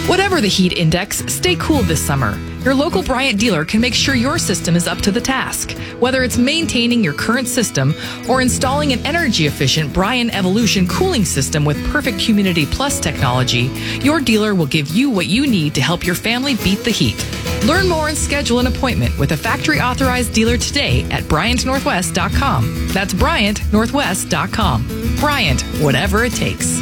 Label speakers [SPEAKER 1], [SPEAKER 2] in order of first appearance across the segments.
[SPEAKER 1] Whatever the heat index, stay cool this summer. Your local Bryant dealer can make sure your system is up to the task. Whether it's maintaining your current system or installing an energy-efficient Bryant Evolution cooling system with perfect Humidity Plus technology, your dealer will give you what you need to help your family beat the heat. Learn more and schedule an appointment with a factory-authorized dealer today at BryantNorthwest.com. That's BryantNorthwest.com. Bryant, whatever it takes.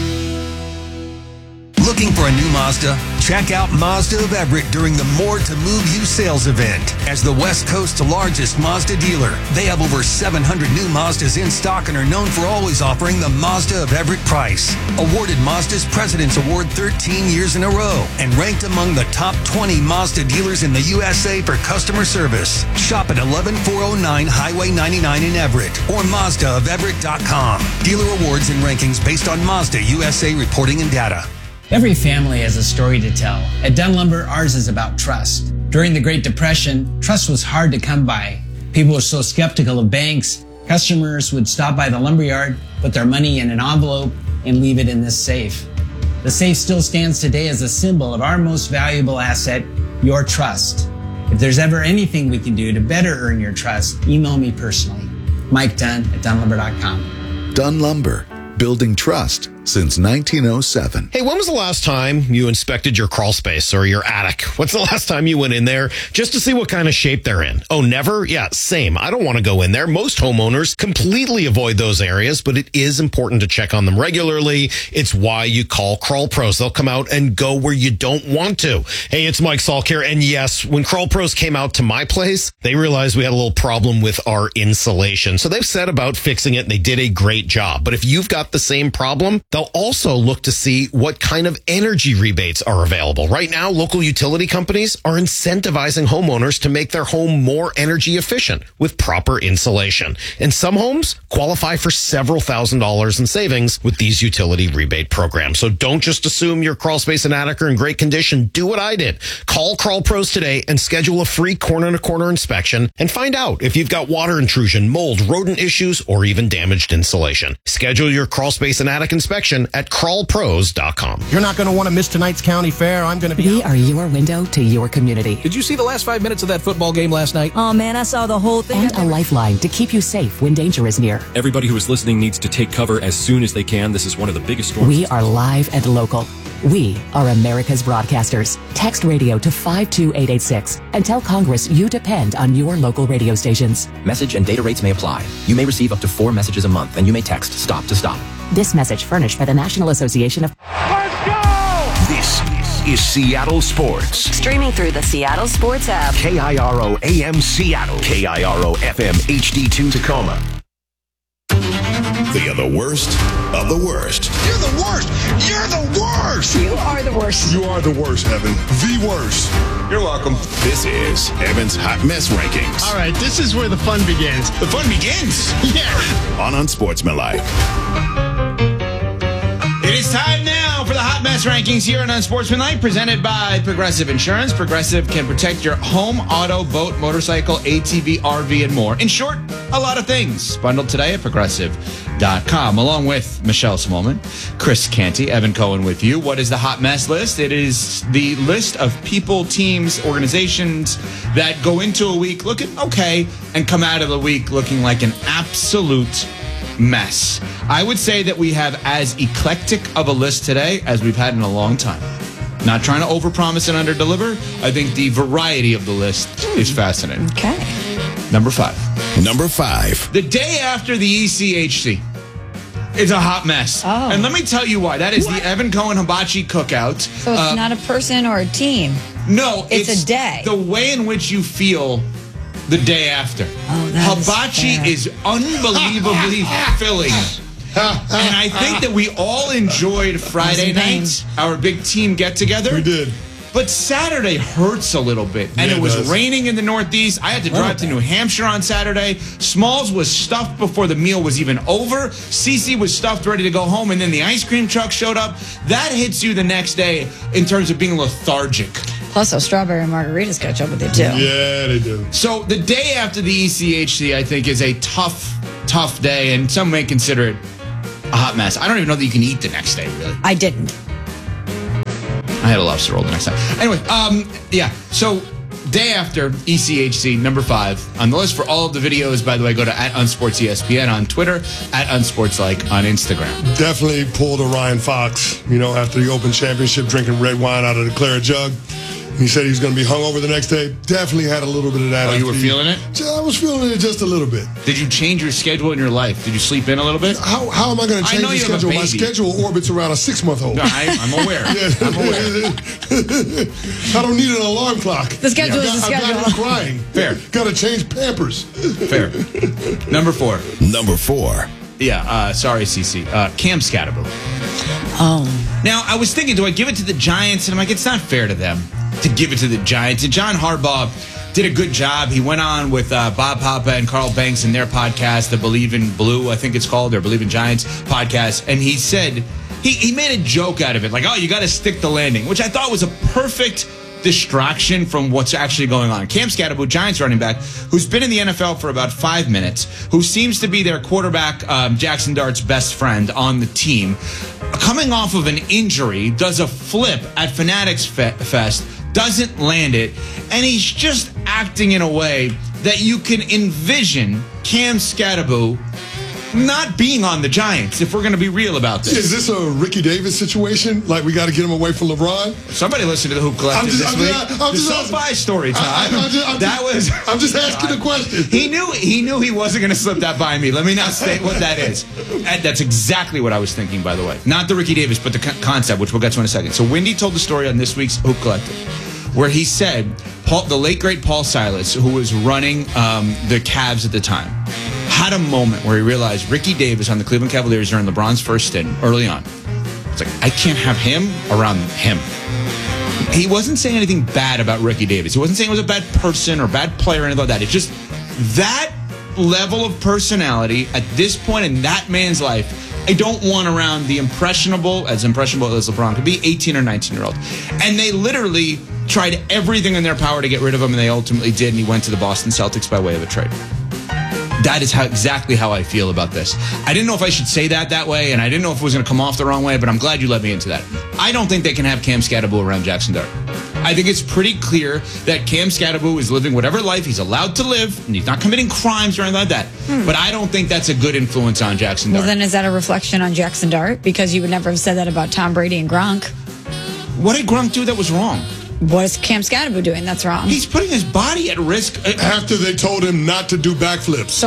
[SPEAKER 2] Looking for a new Mazda? Check out Mazda of Everett during the More to Move You sales event. As the West Coast's largest Mazda dealer, they have over 700 new Mazdas in stock and are known for always offering the Mazda of Everett price. Awarded Mazda's President's Award 13 years in a row and ranked among the top 20 Mazda dealers in the USA for customer service. Shop at 11409 Highway 99 in Everett or MazdaofEverett.com. Dealer awards and rankings based on Mazda USA reporting and data.
[SPEAKER 3] Every family has a story to tell. At Dunn Lumber, ours is about trust. During the Great Depression, trust was hard to come by. People were so skeptical of banks. Customers would stop by the lumberyard, put their money in an envelope, and leave it in this safe. The safe still stands today as a symbol of our most valuable asset, your trust. If there's ever anything we can do to better earn your trust, email me personally. Mike Dunn at DunnLumber.com.
[SPEAKER 4] Dunn Lumber, building trust since 1907.
[SPEAKER 5] Hey, when was the last time you inspected your crawl space or your attic? When's the last time you went in there just to see what kind of shape they're in? Oh, never? Yeah, same. I don't want to go in there. Most homeowners completely avoid those areas, but it is important to check on them regularly. It's why you call Crawl Pros. They'll come out and go where you don't want to. Hey, it's Mike Salk here. And yes, when Crawl Pros came out to my place, they realized we had a little problem with our insulation. So they've set about fixing it and they did a great job. But if you've got the same problem, they'll also look to see what kind of energy rebates are available. Right now, local utility companies are incentivizing homeowners to make their home more energy efficient with proper insulation. And some homes qualify for several $1,000s in savings with these utility rebate programs. So don't just assume your crawl space and attic are in great condition. Do what I did. Call Crawl Pros today and schedule a free corner-to-corner inspection and find out if you've got water intrusion, mold, rodent issues, or even damaged insulation. Schedule your crawl space and attic inspection at crawlpros.com.
[SPEAKER 6] You're not going to want to miss tonight's county fair. I'm going to be...
[SPEAKER 7] We are your window to your community.
[SPEAKER 8] Did you see the last 5 minutes of that football game last night?
[SPEAKER 7] Oh, man, I saw the whole thing. And a lifeline to keep you safe when danger is near.
[SPEAKER 9] Everybody who is listening needs to take cover as soon as they can. This is one of the biggest storms.
[SPEAKER 7] We are live and local. We are America's broadcasters. Text radio to 52886 and tell Congress you depend on your local radio stations.
[SPEAKER 10] Message and data rates may apply. You may receive up to 4 messages a month, and you may text STOP to STOP.
[SPEAKER 7] This message furnished by the National Association of...
[SPEAKER 11] Let's go!
[SPEAKER 12] This is Seattle Sports.
[SPEAKER 13] Streaming through the Seattle Sports app.
[SPEAKER 12] KIRO AM Seattle. KIRO FM HD2 Tacoma.
[SPEAKER 4] They are the worst of the worst.
[SPEAKER 14] You're the worst. You're the worst.
[SPEAKER 13] You are the worst.
[SPEAKER 14] You are the worst, Evan. The worst.
[SPEAKER 4] You're welcome. This is Evan's Hot Mess Rankings.
[SPEAKER 15] All right, this is where the fun begins.
[SPEAKER 14] The fun begins?
[SPEAKER 15] Yeah.
[SPEAKER 4] On Unsportsmanlike.
[SPEAKER 16] It is time now for the Hot Mess Rankings here on Unsportsmanlike, presented by Progressive Insurance. Progressive can protect your home, auto, boat, motorcycle, ATV, RV, and more. In short, a lot of things. Bundled today at Progressive.com. Along with Michelle Smallman, Chris Canty, Evan Cohen with you. What is the Hot Mess list? It is the list of people, teams, organizations that go into a week looking okay and come out of the week looking like an absolute mess. I would say that we have as eclectic of a list today as we've had in a long time. Not trying to overpromise and underdeliver. I think the variety of the list is fascinating.
[SPEAKER 13] Okay.
[SPEAKER 16] Number 5.
[SPEAKER 4] The
[SPEAKER 16] day after the ECHC. It's a hot mess.
[SPEAKER 13] Oh.
[SPEAKER 16] And let me tell you why. That is the Evan Cohen Hibachi Cookout.
[SPEAKER 13] So it's not a person or a team.
[SPEAKER 16] No.
[SPEAKER 13] It's a day.
[SPEAKER 16] The way in which you feel the day after.
[SPEAKER 13] Oh,
[SPEAKER 16] Hibachi is unbelievably filling. And I think that we all enjoyed Friday night, our big team get-together.
[SPEAKER 14] We did.
[SPEAKER 16] But Saturday hurts a little bit. And it was raining in the Northeast. I had to drive to New Hampshire on Saturday. Smalls was stuffed before the meal was even over. Cece was stuffed, ready to go home. And then the ice cream truck showed up. That hits you the next day in terms of being lethargic.
[SPEAKER 13] Plus, those strawberry margaritas catch up with you, too.
[SPEAKER 14] Yeah, they do.
[SPEAKER 16] So the day after the ECHC, I think, is a tough day. And some may consider it a hot mess. I don't even know that you can eat the next day, really.
[SPEAKER 13] I didn't.
[SPEAKER 16] I had a lot lobster roll the next time. Anyway, yeah. So day after ECHC, number 5 on the list. For all of the videos, by the way, go to @UnsportsESPN on Twitter, @UnsportsLike on Instagram.
[SPEAKER 14] Definitely pulled a Ryan Fox, after the Open Championship, drinking red wine out of the Claret jug. He said he was going to be hungover the next day. Definitely had a little bit of that.
[SPEAKER 16] Oh, you were feeling it?
[SPEAKER 14] I was feeling it just a little bit.
[SPEAKER 16] Did you change your schedule in your life? Did you sleep in a little bit?
[SPEAKER 14] How am I going to change the schedule? My schedule orbits around a 6-month-old.
[SPEAKER 16] No, I'm aware. I'm aware.
[SPEAKER 14] I don't need an alarm clock.
[SPEAKER 13] The schedule is the schedule.
[SPEAKER 14] I got him crying.
[SPEAKER 16] Fair.
[SPEAKER 14] Got to change Pampers.
[SPEAKER 16] Fair. Number 4.
[SPEAKER 4] Number 4.
[SPEAKER 16] Yeah, sorry, CC. Cam Scatterbo.
[SPEAKER 13] Oh.
[SPEAKER 16] Now, I was thinking, do I give it to the Giants? And I'm like, it's not fair to them to give it to the Giants. And John Harbaugh did a good job. He went on with Bob Papa and Carl Banks in their podcast, the Believe in Blue, I think it's called, or Believe in Giants podcast. And he said, he made a joke out of it, like, oh, you got to stick the landing, which I thought was a perfect distraction from what's actually going on. Cam Scatterbo, Giants running back, who's been in the NFL for about 5 minutes, who seems to be their quarterback, Jackson Dart's best friend on the team, coming off of an injury, does a flip at Fanatics Fest, doesn't land it, and he's just acting in a way that you can envision Cam Scatterbo not being on the Giants, if we're going to be real about this.
[SPEAKER 14] Is this a Ricky Davis situation? Like, we got to get him away from LeBron?
[SPEAKER 16] Somebody listened to the Hoop Collective this week. The SoFi story time. I'm just asking the question. He knew he wasn't going to slip that by me. Let me not state what that is. And that's exactly what I was thinking, by the way. Not the Ricky Davis, but the concept, which we'll get to in a second. So Windy told the story on this week's Hoop Collective, where he said the late, great Paul Silas, who was running the Cavs at the time, had a moment where he realized Ricky Davis on the Cleveland Cavaliers during LeBron's first stint early on. It's like, I can't have him around him. He wasn't saying anything bad about Ricky Davis. He wasn't saying he was a bad person or bad player or anything like that. It's just that level of personality at this point in that man's life, I don't want around the impressionable as LeBron could be, 18 or 19-year-old. And they literally tried everything in their power to get rid of him, and they ultimately did, and he went to the Boston Celtics by way of a trade. That is exactly how I feel about this. I didn't know if I should say that way, and I didn't know if it was going to come off the wrong way, but I'm glad you led me into that. I don't think they can have Cam Scatterbo around Jackson Dart. I think it's pretty clear that Cam Scatterbo is living whatever life he's allowed to live, and he's not committing crimes or anything like that. But I don't think that's a good influence on Jackson Dart.
[SPEAKER 13] Well, then is that a reflection on Jackson Dart? Because you would never have said that about Tom Brady and Gronk.
[SPEAKER 16] What did Gronk do that was wrong?
[SPEAKER 13] What is Cam Scatterbo doing that's wrong?
[SPEAKER 16] He's putting his body at risk.
[SPEAKER 14] After they told him not to do backflips.
[SPEAKER 13] So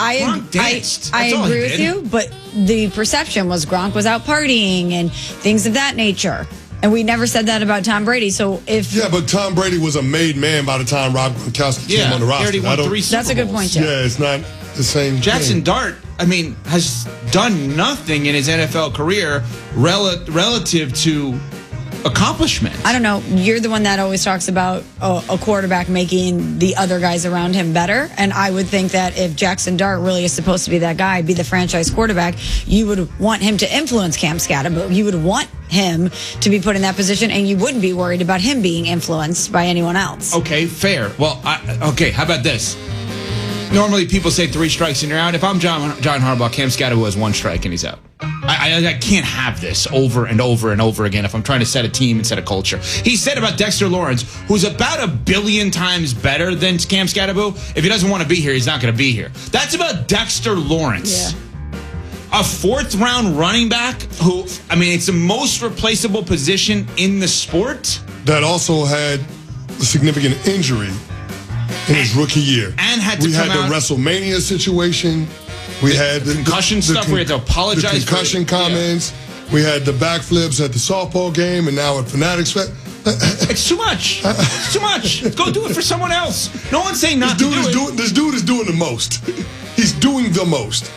[SPEAKER 16] Gronk
[SPEAKER 13] I agree with you, but the perception was Gronk was out partying and things of that nature. And we never said that about Tom Brady. So if
[SPEAKER 14] but Tom Brady was a made man by the time Rob Gronkowski came on the roster.
[SPEAKER 16] He already won 3 Super
[SPEAKER 13] That's a good point, too.
[SPEAKER 14] Yeah, it's not the same
[SPEAKER 16] Jackson
[SPEAKER 14] thing.
[SPEAKER 16] Dart, has done nothing in his NFL career relative to accomplishment.
[SPEAKER 13] I don't know. You're the one that always talks about a quarterback making the other guys around him better. And I would think that if Jackson Dart really is supposed to be that guy, be the franchise quarterback, you would want him to influence Cam Scatterbo. You would want him to be put in that position, and you wouldn't be worried about him being influenced by anyone else.
[SPEAKER 16] Okay, fair. Well, how about this? Normally people say 3 strikes and you're out. If I'm John Harbaugh, Cam Scatterbo has 1 strike and he's out. I can't have this over and over and over again if I'm trying to set a team and set a culture. He said about Dexter Lawrence, who's about 1 billion times better than Cam Scatterbo, if he doesn't want to be here, he's not going to be here. That's about Dexter Lawrence.
[SPEAKER 13] Yeah.
[SPEAKER 16] A 4th-round running back who, it's the most replaceable position in the sport.
[SPEAKER 14] That also had a significant injury in his rookie year.
[SPEAKER 16] And had to
[SPEAKER 14] we
[SPEAKER 16] come
[SPEAKER 14] had
[SPEAKER 16] out.
[SPEAKER 14] The WrestleMania situation. We had the
[SPEAKER 16] concussion stuff. We had to apologize.
[SPEAKER 14] The concussion comments. Yeah. We had the backflips at the softball game, and now at Fanatics.
[SPEAKER 16] It's too much. It's too much. Go do it for someone else. No one's saying not to do it.
[SPEAKER 14] This dude is doing the most. He's doing the most.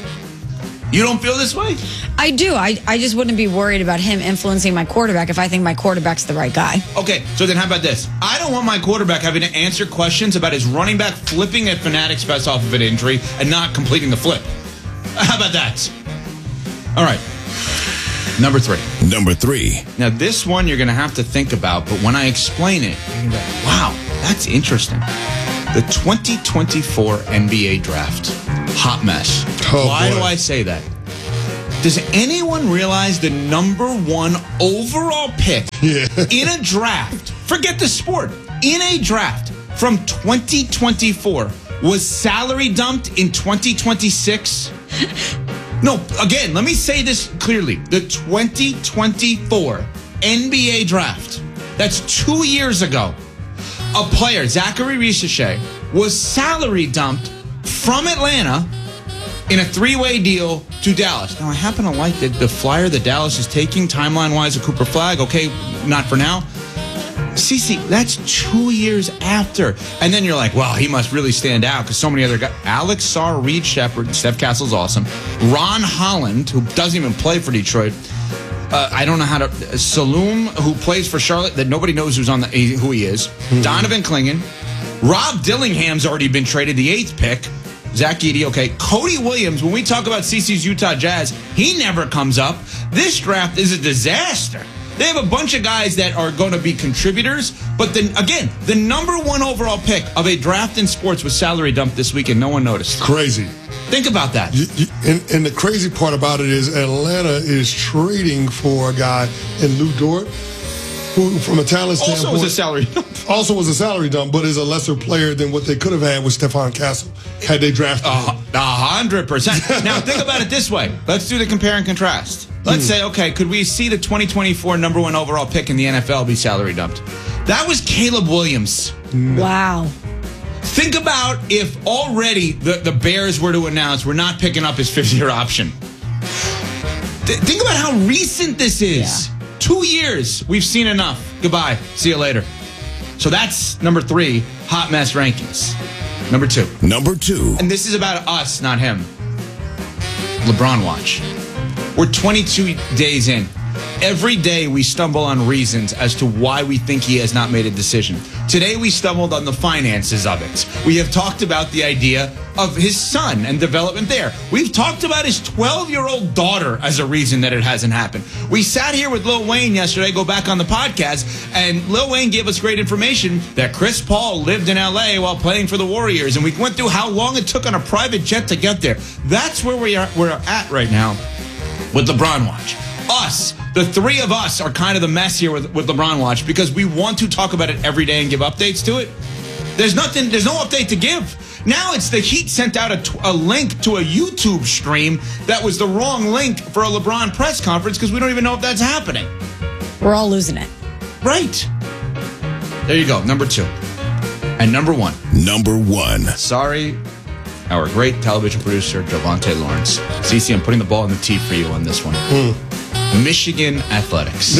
[SPEAKER 16] You don't feel this way?
[SPEAKER 13] I do. I just wouldn't be worried about him influencing my quarterback if I think my quarterback's the right guy.
[SPEAKER 16] Okay, so then how about this? I don't want my quarterback having to answer questions about his running back flipping at Fanatics Fest off of an injury and not completing the flip. How about that? All right. Number 3.
[SPEAKER 4] Number 3.
[SPEAKER 16] Now, this one you're going to have to think about, but when I explain it, you're going to be like, wow, that's interesting. The 2024 NBA draft. Hot mess. Why do I say that? Does anyone realize the number one overall pick in a draft, forget the sport, in a draft from 2024 was salary dumped in 2026? No, again, let me say this clearly. The 2024 NBA draft, that's 2 years ago, a player, Zachary Risacher, was salary dumped from Atlanta in a three-way deal to Dallas. Now, I happen to like the flyer that Dallas is taking, timeline-wise, a Cooper Flag. Okay, not for now. CC, that's 2 years after. And then you're like, well, he must really stand out because so many other guys. Alex Sarr, Reed Shepherd, Steph Castle's awesome. Ron Holland, who doesn't even play for Detroit. I don't know how to. Saloom, who plays for Charlotte, that nobody knows who he is. Donovan Clingan. Rob Dillingham's already been traded, the 8th pick. Zach Edey, okay. Cody Williams, when we talk about CC's Utah Jazz, he never comes up. This draft is a disaster. They have a bunch of guys that are going to be contributors, but then again, the number one overall pick of a draft in sports was salary dumped this week, and no one noticed.
[SPEAKER 14] Crazy.
[SPEAKER 16] Think about that.
[SPEAKER 14] And the crazy part about it is Atlanta is trading for a guy in Lou Dort, who, from a talent standpoint,
[SPEAKER 16] also was a salary dump,
[SPEAKER 14] but is a lesser player than what they could have had with Stephon Castle had they drafted him.
[SPEAKER 16] 100%. Now, think about it this way. Let's do the compare and contrast. Let's say, okay, could we see the 2024 number one overall pick in the NFL be salary dumped? That was Caleb Williams.
[SPEAKER 13] Wow.
[SPEAKER 16] Think about if already the Bears were to announce we're not picking up his 5th-year option. Think about how recent this is. Yeah. 2 years. We've seen enough. Goodbye. See you later. So that's number 3, hot mess rankings. Number 2. And this is about us, not him. LeBron watch. We're 22 days in. Every day we stumble on reasons as to why we think he has not made a decision. Today we stumbled on the finances of it. We have talked about the idea of his son and development there. We've talked about his 12-year-old daughter as a reason that it hasn't happened. We sat here with Lil Wayne yesterday, go back on the podcast, and Lil Wayne gave us great information that Chris Paul lived in LA while playing for the Warriors, and we went through how long it took on a private jet to get there. That's where we're at right now with LeBron watch. Us, the 3 of us, are kind of the mess here with LeBron watch because we want to talk about it every day and give updates to it. There's no update to give. Now it's the Heat sent out a link to a YouTube stream that was the wrong link for a LeBron press conference because we don't even know if that's happening.
[SPEAKER 13] We're all losing it.
[SPEAKER 16] Right. There you go. Number 2. And number 1. Sorry, our great television producer, Javante Lawrence. CeCe, I'm putting the ball in the tee for you on this one. Michigan Athletics.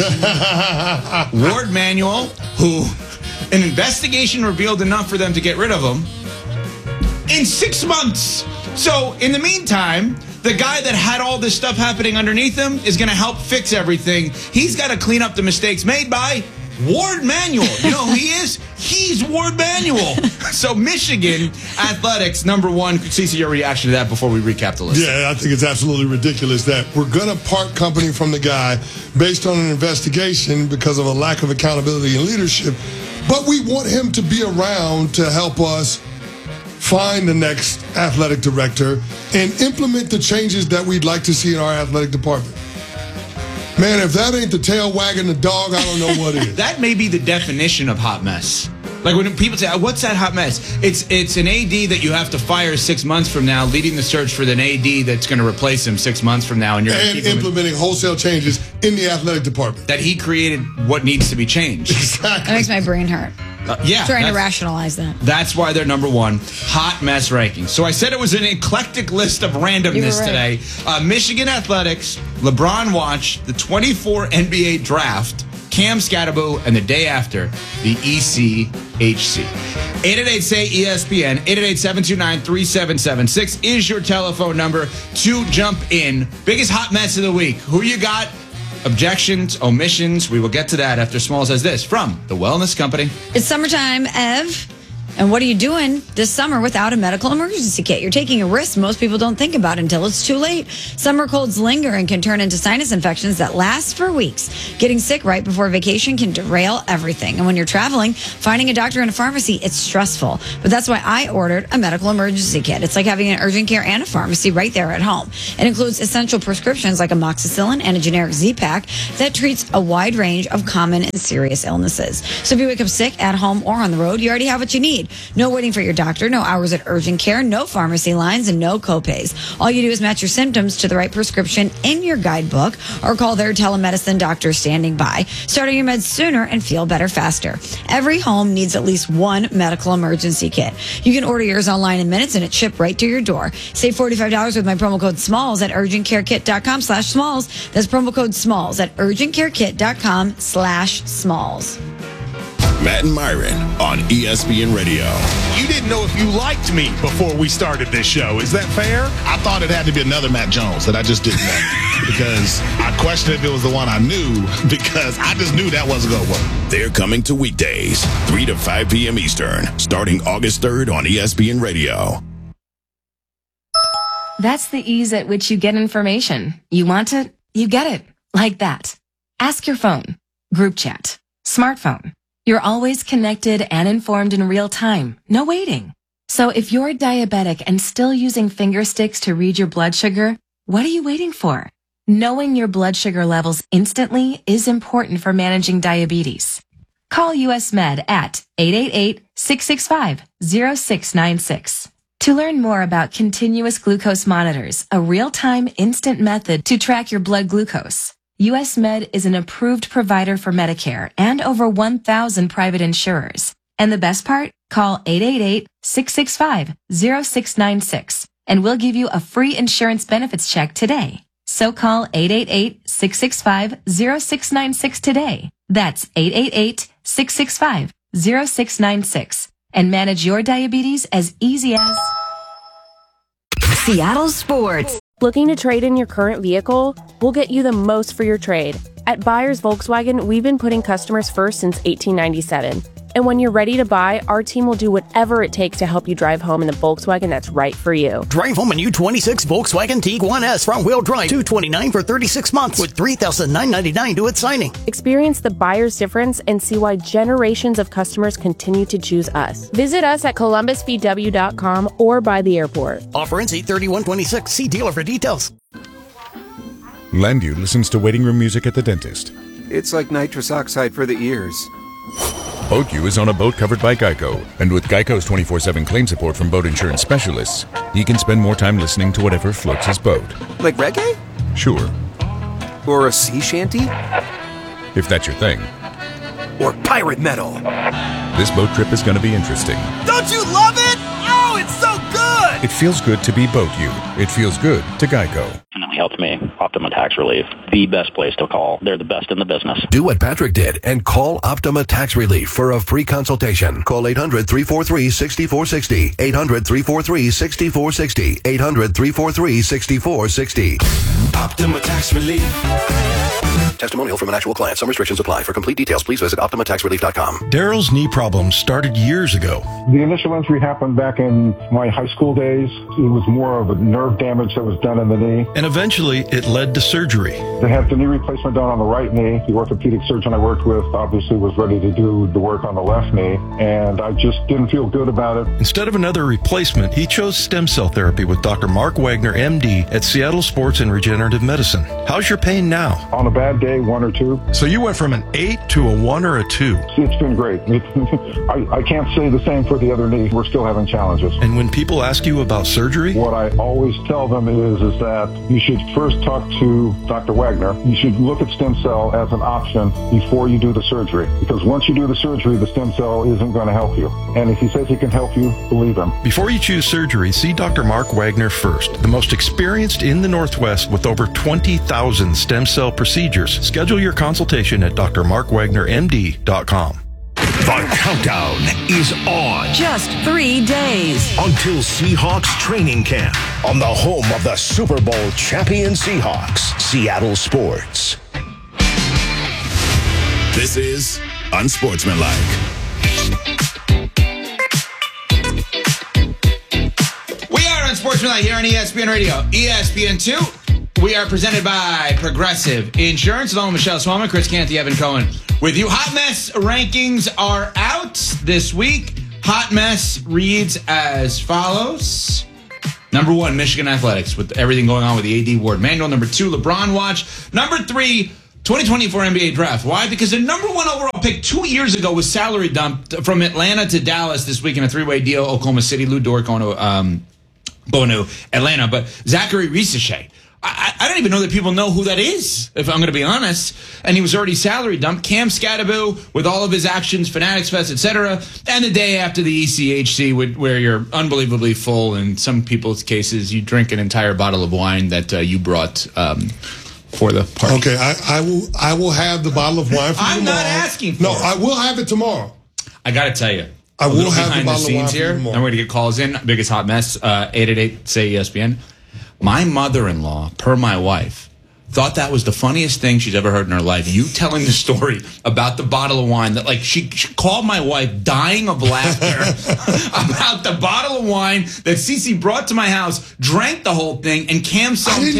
[SPEAKER 16] Ward Manuel, who an investigation revealed enough for them to get rid of him in 6 months. So in the meantime, the guy that had all this stuff happening underneath him is going to help fix everything. He's got to clean up the mistakes made by Ward Manuel. You know who he is? He's Ward Manuel. So Michigan Athletics, number 1. CeCe, your reaction to that before we recap the list?
[SPEAKER 14] Yeah, I think it's absolutely ridiculous that we're going to part company from the guy based on an investigation because of a lack of accountability and leadership. But we want him to be around to help us find the next athletic director and implement the changes that we'd like to see in our athletic department. Man, if that ain't the tail wagging the dog, I don't know what is.
[SPEAKER 16] That may be the definition of hot mess. Like when people say, what's that hot mess? It's an AD that you have to fire 6 months from now, leading the search for an AD that's going to replace him 6 months from now. And
[SPEAKER 14] implementing wholesale changes in the athletic department.
[SPEAKER 16] That he created what needs to be changed.
[SPEAKER 14] Exactly.
[SPEAKER 13] That makes my brain hurt. Trying to rationalize that.
[SPEAKER 16] That's why they're number 1. Hot mess rankings. So I said it was an eclectic list of randomness today. Michigan Athletics, LeBron watch, the 24 NBA draft, Cam Scatterbo, and the day after, the ECHC. 888-SAY-ESPN, 888-729-3776 is your telephone number to jump in. Biggest hot mess of the week. Who you got? Objections, omissions. We will get to that after Small says this from the Wellness Company.
[SPEAKER 13] It's summertime, Ev. And what are you doing this summer without a medical emergency kit? You're taking a risk most people don't think about until it's too late. Summer colds linger and can turn into sinus infections that last for weeks. Getting sick right before vacation can derail everything. And when you're traveling, finding a doctor in a pharmacy, it's stressful. But that's why I ordered a medical emergency kit. It's like having an urgent care and a pharmacy right there at home. It includes essential prescriptions like amoxicillin and a generic Z-Pack that treats a wide range of common and serious illnesses. So if you wake up sick at home or on the road, you already have what you need. No waiting for your doctor, no hours at urgent care, no pharmacy lines, and no copays. All you do is match your symptoms to the right prescription in your guidebook or call their telemedicine doctor standing by. Start your meds sooner and feel better faster. Every home needs at least one medical emergency kit. You can order yours online in minutes and it's shipped right to your door. Save $45 with my promo code SMALLS at urgentcarekit.com/smalls. That's promo code SMALLS at urgentcarekit.com/smalls.
[SPEAKER 12] Matt and Myron on ESPN Radio.
[SPEAKER 11] You didn't know if you liked me before we started this show. Is that fair? I thought it had to be another Matt Jones that I just didn't know because I questioned if it was the one I knew because I just knew that wasn't going to work.
[SPEAKER 12] They're coming to weekdays, 3 to 5 p.m. Eastern, starting August 3rd on ESPN Radio.
[SPEAKER 17] That's the ease at which you get information. You want it, you get it. Like that. Ask your phone. Group chat. Smartphone. You're always connected and informed in real time. No waiting. So if you're diabetic and still using finger sticks to read your blood sugar, what are you waiting for? Knowing your blood sugar levels instantly is important for managing diabetes. Call US Med at 888-665-0696. To learn more about continuous glucose monitors, a real-time instant method to track your blood glucose. US Med is an approved provider for Medicare and over 1,000 private insurers. And the best part? Call 888-665-0696 and we'll give you a free insurance benefits check today. So call 888-665-0696 today. That's 888-665-0696 and manage your diabetes as easy as
[SPEAKER 18] Seattle Sports.
[SPEAKER 19] Looking to trade in your current vehicle? We'll get you the most for your trade. At Buyers Volkswagen, we've been putting customers first since 1897. And when you're ready to buy, our team will do whatever it takes to help you drive home in the Volkswagen that's right for you.
[SPEAKER 6] Drive home a new 26 Volkswagen Tiguan S front-wheel drive, $229 for 36 months with $3,999 due at signing.
[SPEAKER 19] Experience the buyer's difference and see why generations of customers continue to choose us. Visit us at columbusvw.com or by the airport.
[SPEAKER 6] Offer ends 8/31/26. See dealer for details.
[SPEAKER 20] Landu listens to waiting room music at the dentist.
[SPEAKER 21] It's like nitrous oxide for the ears.
[SPEAKER 20] BoatU is on a boat covered by Geico, and with Geico's 24/7 claim support from boat insurance specialists, he can spend more time listening to whatever floats his boat.
[SPEAKER 21] Like reggae?
[SPEAKER 20] Sure.
[SPEAKER 21] Or a sea shanty?
[SPEAKER 20] If that's your thing.
[SPEAKER 21] Or pirate metal.
[SPEAKER 20] This boat trip is going to be interesting.
[SPEAKER 21] Don't you love it? Oh, it's so good!
[SPEAKER 20] It feels good to be BoatU. It feels good to Geico.
[SPEAKER 22] Helped me. Optima Tax Relief, the best place to call. They're the best in the business.
[SPEAKER 23] Do what Patrick did and call Optima Tax Relief for a free consultation. Call 800-343-6460. 800-343-6460. 800-343-6460. Optima Tax Relief. Testimonial from an actual client. Some restrictions apply. For complete details, please visit OptimaTaxRelief.com.
[SPEAKER 24] Daryl's knee problems started years ago.
[SPEAKER 25] The initial injury happened back in my high school days. It was more of a nerve damage that was done in the knee.
[SPEAKER 24] And eventually, it led to surgery.
[SPEAKER 25] They had the knee replacement done on the right knee. The orthopedic surgeon I worked with obviously was ready to do the work on the left knee, and I just didn't feel good about it.
[SPEAKER 24] Instead of another replacement, he chose stem cell therapy with Dr. Mark Wagner, MD, at Seattle Sports and Regenerative Medicine. How's your pain now?
[SPEAKER 25] On a bad day, 1 or 2.
[SPEAKER 24] So you went from an 8 to a 1 or a 2?
[SPEAKER 25] It's been great. I can't say the same for the other knee. We're still having challenges.
[SPEAKER 24] And when people ask you about surgery?
[SPEAKER 25] What I always tell them is that you should first talk to Dr. Wagner. You should look at stem cell as an option before you do the surgery. Because once you do the surgery, the stem cell isn't going to help you. And if he says he can help you, believe him.
[SPEAKER 24] Before you choose surgery, see Dr. Mark Wagner first. The most experienced in the Northwest with over 20,000 stem cell procedures. Schedule your consultation at drmarkwagnermd.com.
[SPEAKER 12] The countdown is on.
[SPEAKER 18] Just 3 days
[SPEAKER 12] until Seahawks training camp on the home of the Super Bowl champion Seahawks, Seattle Sports. This is Unsportsmanlike.
[SPEAKER 16] Unsportsmanlike here on ESPN Radio. ESPN2. We are presented by Progressive Insurance. Along with Michelle Swalman, Chris Canty, Evan Cohen with you. Hot Mess rankings are out this week. Hot Mess reads as follows. Number 1, Michigan Athletics, with everything going on with the AD Ward manual. Number 2, LeBron watch. Number 3, 2024 NBA draft. Why? Because the number 1 overall pick 2 years ago was salary dumped from Atlanta to Dallas this week in a 3-way deal. Oklahoma City, Lou Dort going to Atlanta. But Zachary Risacher, I don't even know that people know who that is, if I'm going to be honest. And he was already salary dumped. Cam Scatterbo, with all of his actions, Fanatics Fest, etc. And the day after the ECHC, where you're unbelievably full. In some people's cases, you drink an entire bottle of wine that you brought for the party.
[SPEAKER 14] Okay, I will have the bottle of wine for you tomorrow.
[SPEAKER 16] I'm not asking for it.
[SPEAKER 14] No, I will have it tomorrow.
[SPEAKER 16] I got to tell you.
[SPEAKER 14] I will have
[SPEAKER 16] behind
[SPEAKER 14] the
[SPEAKER 16] the
[SPEAKER 14] bottle of
[SPEAKER 16] scenes
[SPEAKER 14] wine for you
[SPEAKER 16] here.
[SPEAKER 14] tomorrow.
[SPEAKER 16] I'm going to get calls in. Biggest hot mess. 888-SAY-ESPN. My mother-in-law, per my wife, thought that was the funniest thing she's ever heard in her life. You telling the story about the bottle of wine that, like, she called my wife dying of laughter about the bottle of wine that Cece brought to my house, drank the whole thing, and Cam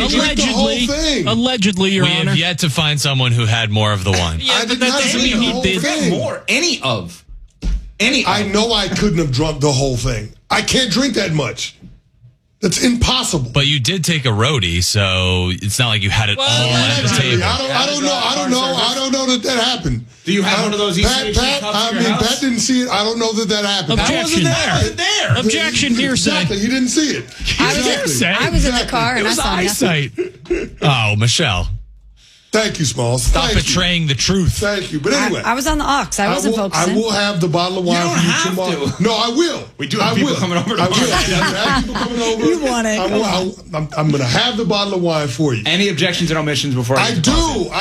[SPEAKER 1] Allegedly, Your
[SPEAKER 2] we
[SPEAKER 1] Honor.
[SPEAKER 2] have yet to find someone who had more of the wine.
[SPEAKER 1] Yeah, but that doesn't mean he did.
[SPEAKER 16] Forget more. Any of.
[SPEAKER 14] I know I couldn't have drunk the whole thing. I can't drink that much. That's impossible.
[SPEAKER 2] But you did take a roadie, so it's not like you had it all at the table.
[SPEAKER 14] I don't know that happened.
[SPEAKER 16] Do you have one of those ECHC
[SPEAKER 14] Pat,
[SPEAKER 16] cups in your house?
[SPEAKER 14] Pat didn't see it. I don't know that happened.
[SPEAKER 1] Objection.
[SPEAKER 16] I wasn't there.
[SPEAKER 1] Objection, hearsay.
[SPEAKER 14] Exactly. He didn't see it.
[SPEAKER 13] I was in the car and I saw
[SPEAKER 1] eyesight.
[SPEAKER 2] Oh, Michelle.
[SPEAKER 14] Thank you, Smalls.
[SPEAKER 2] Stop betraying the truth.
[SPEAKER 14] Thank you. But anyway.
[SPEAKER 13] I was on the aux. I wasn't focusing.
[SPEAKER 14] I will have the bottle of wine for you tomorrow. No, I will.
[SPEAKER 16] We do have people coming over tomorrow.
[SPEAKER 14] I will. People coming over.
[SPEAKER 13] You want it.
[SPEAKER 14] I'm going to have the bottle of wine for you.
[SPEAKER 16] Any objections and omissions before I
[SPEAKER 14] do.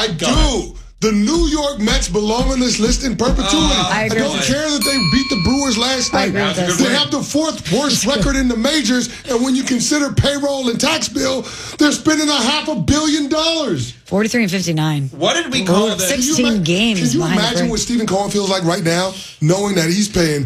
[SPEAKER 14] The New York Mets belong on this list in perpetuity. I don't care that they beat the Brewers last night. They have the 4th worst record in the majors, and when you consider payroll and tax bill, they're spending $500 million.
[SPEAKER 13] 43 and 59.
[SPEAKER 16] What did we call that?
[SPEAKER 13] 16 games.
[SPEAKER 14] Can you imagine what Stephen Cohen feels like right now, knowing that he's paying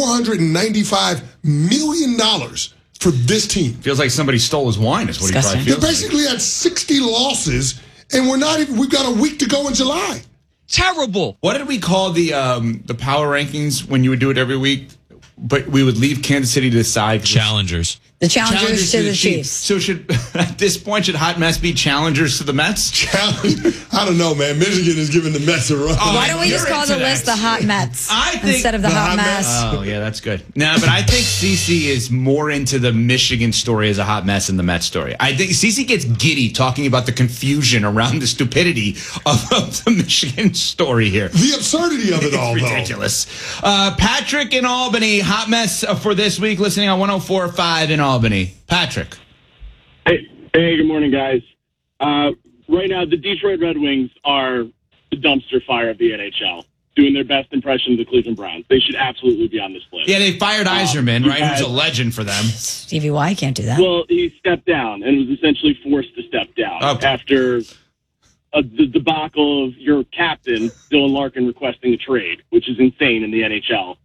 [SPEAKER 14] $495 million for this team?
[SPEAKER 16] Feels like somebody stole his wine, is what he probably feels
[SPEAKER 14] They're basically at 60 losses. And we've got a week to go in July.
[SPEAKER 1] Terrible.
[SPEAKER 16] What did we call the power rankings when you would do it every week? But we would leave Kansas City to the side.
[SPEAKER 2] Challengers.
[SPEAKER 13] The challengers to the Chiefs.
[SPEAKER 16] So at this point, should Hot Mess be challengers to the Mets?
[SPEAKER 14] I don't know, man. Michigan is giving the Mets a run.
[SPEAKER 13] Why don't we just call the list the Hot Mets instead of the Hot Mess?
[SPEAKER 16] Oh, yeah, that's good. No, but I think CeCe is more into the Michigan story as a Hot Mess than the Mets story. I think CeCe gets giddy talking about the confusion around the stupidity of the Michigan story here.
[SPEAKER 14] The absurdity of it all,
[SPEAKER 16] though. Ridiculous. Patrick in Albany, Hot Mess for this week, listening on 104.5 in Albany. Patrick.
[SPEAKER 3] Hey, good morning, guys. Right now, the Detroit Red Wings are the dumpster fire of the NHL, doing their best impression of the Cleveland Browns. They should absolutely be on this list.
[SPEAKER 16] Yeah, they fired Yzerman, right? Who's a legend for them.
[SPEAKER 13] Stevie Y can't do that.
[SPEAKER 3] Well, he stepped down and was essentially forced to step down after the debacle of your captain, Dylan Larkin, requesting a trade, which is insane in the NHL.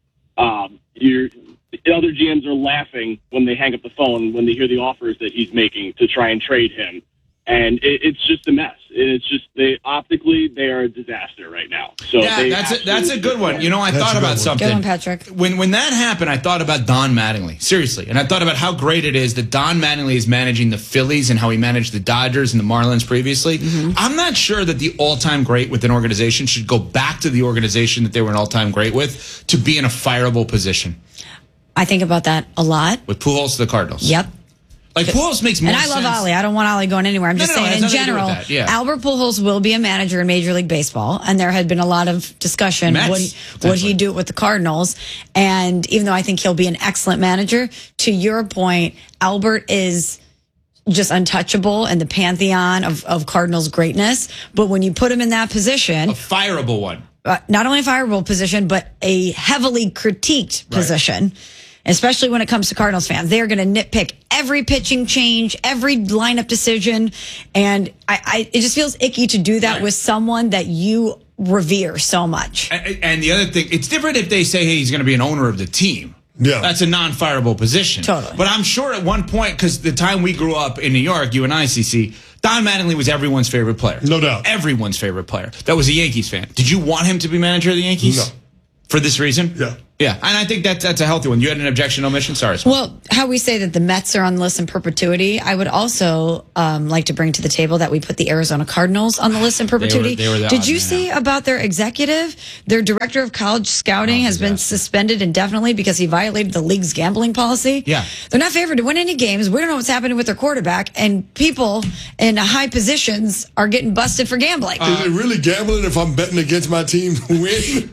[SPEAKER 3] The other GMs are laughing when they hang up the phone when they hear the offers that he's making to try and trade him. And it's just a mess. It's just they are a disaster right now. So
[SPEAKER 16] yeah, that's a good one. You know, I thought about something.
[SPEAKER 13] Good one, Patrick.
[SPEAKER 16] When that happened, I thought about Don Mattingly, seriously, and I thought about how great it is that Don Mattingly is managing the Phillies and how he managed the Dodgers and the Marlins previously. Mm-hmm. I'm not sure that the all-time great with an organization should go back to the organization that they were an all-time great with to be in a fireable position.
[SPEAKER 13] I think about that a lot.
[SPEAKER 16] With Pujols to the Cardinals.
[SPEAKER 13] Yep.
[SPEAKER 16] Like, Pujols makes more sense.
[SPEAKER 13] And I love Ollie. I don't want Ollie going anywhere. I'm just saying, in general, Albert Pujols will be a manager in Major League Baseball. And there had been a lot of discussion. Would he do it with the Cardinals? And even though I think he'll be an excellent manager, to your point, Albert is just untouchable in the pantheon of Cardinals greatness. But when you put him in that position...
[SPEAKER 16] A fireable one.
[SPEAKER 13] Not only a fireable position, but a heavily critiqued position. Especially when it comes to Cardinals fans. They're going to nitpick every pitching change, every lineup decision. And it just feels icky to do that with someone that you revere so much.
[SPEAKER 16] And the other thing, it's different if they say, hey, he's going to be an owner of the team.
[SPEAKER 14] Yeah.
[SPEAKER 16] That's a non-fireable position.
[SPEAKER 13] Totally.
[SPEAKER 16] But I'm sure at one point, because the time we grew up in New York, you and I, CC, Don Mattingly was everyone's favorite player.
[SPEAKER 14] No doubt.
[SPEAKER 16] Everyone's favorite player. That was a Yankees fan. Did you want him to be manager of the Yankees?
[SPEAKER 14] No.
[SPEAKER 16] For this reason?
[SPEAKER 14] Yeah.
[SPEAKER 16] Yeah, and I think that's a healthy one. You had an objection, omission? Sorry.
[SPEAKER 13] Well, how we say that the Mets are on the list in perpetuity, I would also like to bring to the table that we put the Arizona Cardinals on the list in perpetuity.
[SPEAKER 16] They were the
[SPEAKER 13] Did
[SPEAKER 16] odd
[SPEAKER 13] you
[SPEAKER 16] man
[SPEAKER 13] see about their executive? Their director of college scouting has been suspended indefinitely because he violated the league's gambling policy.
[SPEAKER 16] Yeah.
[SPEAKER 13] They're not favored to win any games. We don't know what's happening with their quarterback, and people in high positions are getting busted for gambling.
[SPEAKER 14] Is it really gambling if I'm betting against my team to win?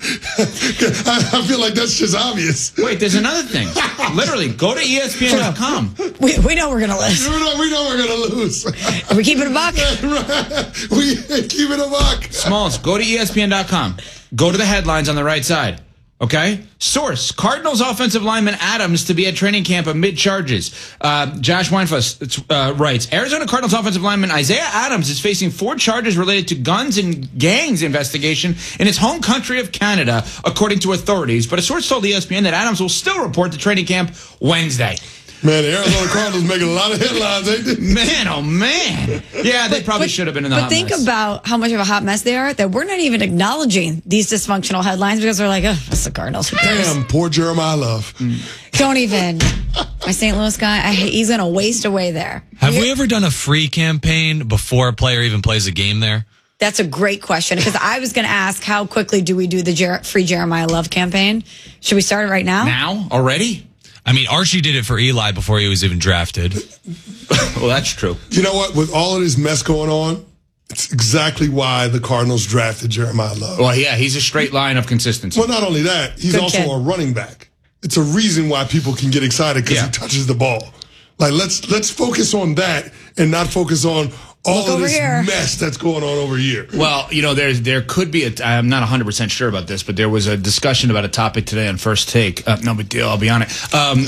[SPEAKER 14] I feel like that's just obvious.
[SPEAKER 16] Wait, there's another thing. Literally, go to ESPN.com.
[SPEAKER 13] We know we're going to lose.
[SPEAKER 14] We know we're going to lose.
[SPEAKER 13] Are we keeping a buck?
[SPEAKER 14] We keeping a buck.
[SPEAKER 16] Smalls, go to ESPN.com. Go to the headlines on the right side. Okay? Source, Cardinals offensive lineman Adams to be at training camp amid charges. Josh Weinfuss writes, Arizona Cardinals offensive lineman Isaiah Adams is facing 4 charges related to guns and gangs investigation in his home country of Canada, according to authorities. But a source told ESPN that Adams will still report to training camp Wednesday.
[SPEAKER 14] Man, the Arizona Cardinals making a lot of headlines, ain't they?
[SPEAKER 16] Man, oh man. Yeah, they probably should have been in the hot
[SPEAKER 13] mess. But think about how much of a hot mess they are, that we're not even acknowledging these dysfunctional headlines because they're like, oh, that's the Cardinals.
[SPEAKER 14] Damn, poor Jeremiah Love.
[SPEAKER 13] Don't even. My St. Louis guy, he's going to waste away there.
[SPEAKER 2] Have we ever done a free campaign before a player even plays a game there?
[SPEAKER 13] That's a great question, because I was going to ask, how quickly do we do the free Jeremiah Love campaign? Should we start it right now?
[SPEAKER 16] Now? Already?
[SPEAKER 2] I mean, Archie did it for Eli before he was even drafted.
[SPEAKER 16] Well, that's true.
[SPEAKER 14] You know what? With all of this mess going on, it's exactly why the Cardinals drafted Jeremiah Love.
[SPEAKER 16] Well, yeah, he's a straight line of consistency.
[SPEAKER 14] Well, not only that, he's also a running back. It's a reason why people can get excited, because he touches the ball. Like, let's focus on that and not focus on all of this mess that's going on over here.
[SPEAKER 16] Well, you know, there could be I'm not 100% sure about this, but there was a discussion about a topic today on First Take. No big deal, I'll be on it.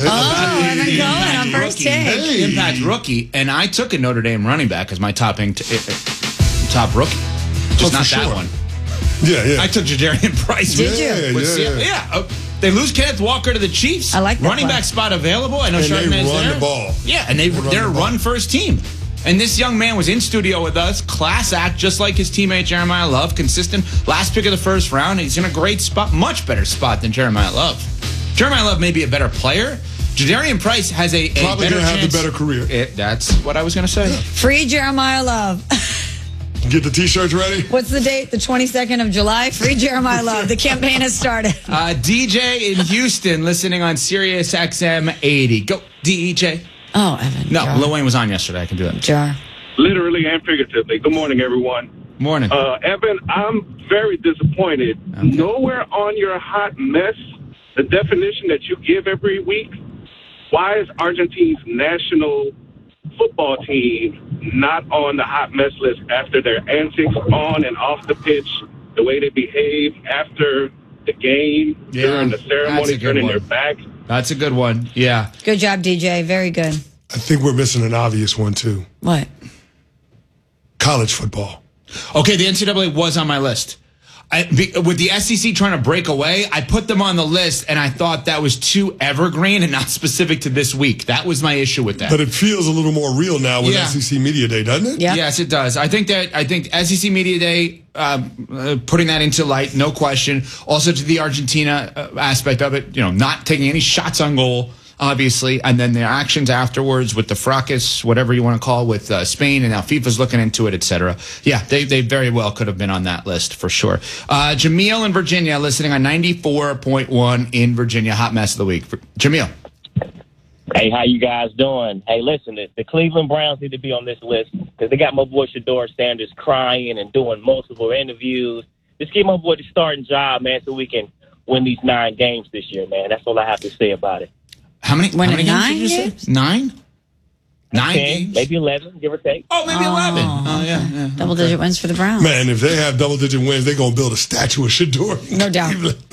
[SPEAKER 13] First Take.
[SPEAKER 16] Impact rookie, and I took a Notre Dame running back as my top rookie. Just not that one.
[SPEAKER 14] Yeah.
[SPEAKER 16] I took Jadarian Price.
[SPEAKER 13] Did you?
[SPEAKER 16] Yeah. They lose Kenneth Walker to the Chiefs.
[SPEAKER 13] I like that
[SPEAKER 16] running back spot available. I know
[SPEAKER 14] Chardonnay's
[SPEAKER 16] there.
[SPEAKER 14] And they run the ball.
[SPEAKER 16] Yeah, and they're a run-first team. And this young man was in studio with us, class act, just like his teammate Jeremiah Love, consistent, last pick of the first round. He's in a great spot, much better spot than Jeremiah Love. Jeremiah Love may be a better player. Jadarian Price has a
[SPEAKER 14] probably
[SPEAKER 16] better
[SPEAKER 14] going to have
[SPEAKER 16] chance.
[SPEAKER 14] the better career.
[SPEAKER 16] That's what I was going to say.
[SPEAKER 13] Free Jeremiah Love.
[SPEAKER 14] Get the T-shirts ready.
[SPEAKER 13] What's the date? The 22nd of July. Free Jeremiah Love. The campaign has started.
[SPEAKER 16] DJ in Houston, listening on Sirius XM 80. Go, DJ.
[SPEAKER 13] Oh, Evan.
[SPEAKER 16] No, Lil Wayne was on yesterday. I can do that.
[SPEAKER 13] Jar.
[SPEAKER 5] Literally and figuratively. Good morning, everyone.
[SPEAKER 16] Morning.
[SPEAKER 5] Evan, I'm very disappointed. Okay. Nowhere on your hot mess, the definition that you give every week, why is Argentina's national football team not on the hot mess list after their antics on and off the pitch, the way they behave after the game, during the ceremony, turning their back?
[SPEAKER 16] That's a good one. Yeah.
[SPEAKER 13] Good job, DJ. Very good.
[SPEAKER 14] I think we're missing an obvious one, too.
[SPEAKER 13] What?
[SPEAKER 14] College football.
[SPEAKER 16] Okay, the NCAA was on my list. With the SEC trying to break away, I put them on the list, and I thought that was too evergreen and not specific to this week. That was my issue with that.
[SPEAKER 14] But it feels a little more real now with SEC Media Day, doesn't it?
[SPEAKER 13] Yeah.
[SPEAKER 16] Yes, it does. I think SEC Media Day, putting that into light, no question. Also to the Argentina aspect of it, not taking any shots on goal, obviously, and then their actions afterwards with the fracas, whatever you want to call it, with Spain, and now FIFA's looking into it, etc. Yeah, they very well could have been on that list for sure. Jameel in Virginia, listening on 94.1 in Virginia. Hot mess of the week. Jameel.
[SPEAKER 7] Hey, how you guys doing? Hey, listen, the Cleveland Browns need to be on this list because they got my boy Shedeur Sanders crying and doing multiple interviews. Just give my boy the starting job, man, so we can win these 9 games this year, man. That's all I have to say about it.
[SPEAKER 16] How many games did you
[SPEAKER 13] say?
[SPEAKER 16] 9? 9 games?
[SPEAKER 7] Maybe 11, give or take.
[SPEAKER 16] Oh, maybe 11. Oh, yeah.
[SPEAKER 13] Double-digit wins for the Browns.
[SPEAKER 14] Man, if they have double-digit wins, they're going to build a statue of Shedeur.
[SPEAKER 13] No doubt.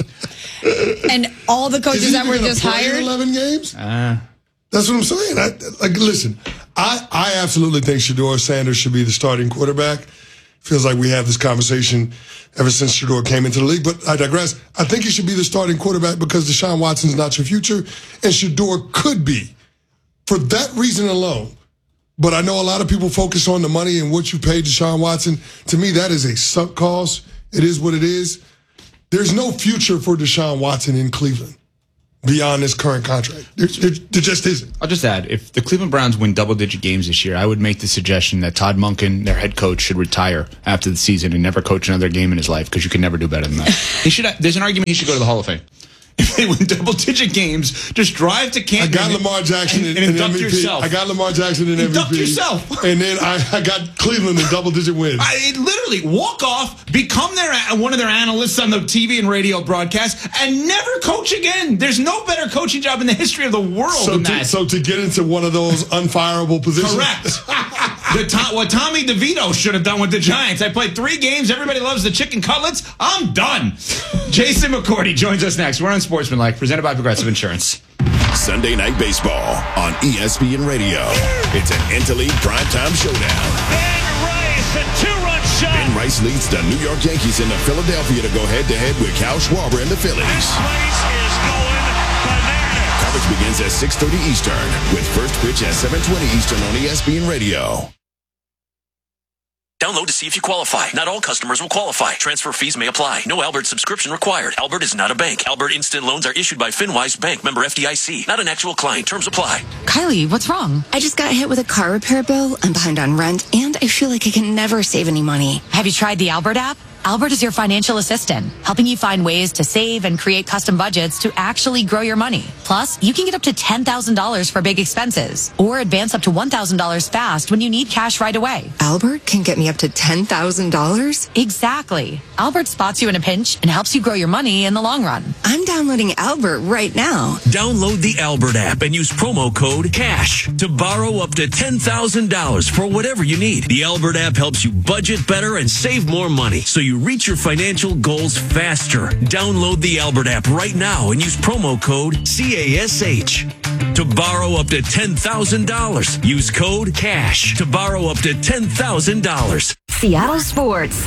[SPEAKER 13] And all the coaches that were just hired?
[SPEAKER 14] 11 games? That's what I'm saying. Listen, I absolutely think Shedeur Sanders should be the starting quarterback. feels like we have this conversation ever since Shedeur came into the league. But I digress. I think he should be the starting quarterback because Deshaun Watson's not your future, and Shedeur could be for that reason alone. But I know a lot of people focus on the money and what you paid Deshaun Watson. To me, that is a sunk cost. It is what it is. There's no future for Deshaun Watson in Cleveland beyond this current contract. There just isn't.
[SPEAKER 16] I'll just add, if the Cleveland Browns win double-digit games this year, I would make the suggestion that Todd Monken, their head coach, should retire after the season and never coach another game in his life because you can never do better than that. There's an argument he should go to the Hall of Fame. If they win double-digit games, just drive to Canton.
[SPEAKER 14] I got Lamar Jackson
[SPEAKER 16] and
[SPEAKER 14] in
[SPEAKER 16] induct
[SPEAKER 14] MVP.
[SPEAKER 16] yourself.
[SPEAKER 14] I got Lamar Jackson in MVP.
[SPEAKER 16] Induct yourself.
[SPEAKER 14] And then I got Cleveland in double-digit wins.
[SPEAKER 16] Literally, walk off, become one of their analysts on the TV and radio broadcast, and never coach again. There's no better coaching job in the history of the world than that.
[SPEAKER 14] So to get into one of those unfireable positions?
[SPEAKER 16] Correct. What Tommy DeVito should have done with the Giants. I played 3 games. Everybody loves the chicken cutlets. I'm done. Jason McCourty joins us next. We're on Sportsmanlike, presented by Progressive Insurance.
[SPEAKER 4] Sunday Night Baseball on ESPN Radio. It's an interleague primetime showdown.
[SPEAKER 8] Ben Rice, a 2-run shot.
[SPEAKER 4] Ben Rice leads the New York Yankees into Philadelphia to go head-to-head with Kyle Schwarber and the Phillies.
[SPEAKER 8] This place is going bananas.
[SPEAKER 4] Coverage begins at 6:30 Eastern with first pitch at 7:20 Eastern on ESPN Radio.
[SPEAKER 9] Download to see if you qualify. Not all customers will qualify. Transfer fees may apply. No Albert subscription required. Albert is not a bank. Albert Instant Loans are issued by FinWise Bank, member FDIC. Not an actual client. Terms apply.
[SPEAKER 10] Kylie, what's wrong? I just got hit with a car repair bill. I'm behind on rent, and I feel like I can never save any money.
[SPEAKER 15] Have you tried the Albert app? Albert is your financial assistant, helping you find ways to save and create custom budgets to actually grow your money. Plus, you can get up to $10,000 for big expenses or advance up to $1,000 fast when you need cash right away.
[SPEAKER 10] Albert can get me up to $10,000?
[SPEAKER 15] Exactly. Albert spots you in a pinch and helps you grow your money in the long run.
[SPEAKER 10] I'm downloading Albert right now.
[SPEAKER 9] Download the Albert app and use promo code CASH to borrow up to $10,000 for whatever you need. The Albert app helps you budget better and save more money so you reach your financial goals faster. Download the Albert app right now and use promo code CASH to borrow up to $10,000. Use code CASH to borrow up to $10,000.
[SPEAKER 18] Seattle Sports.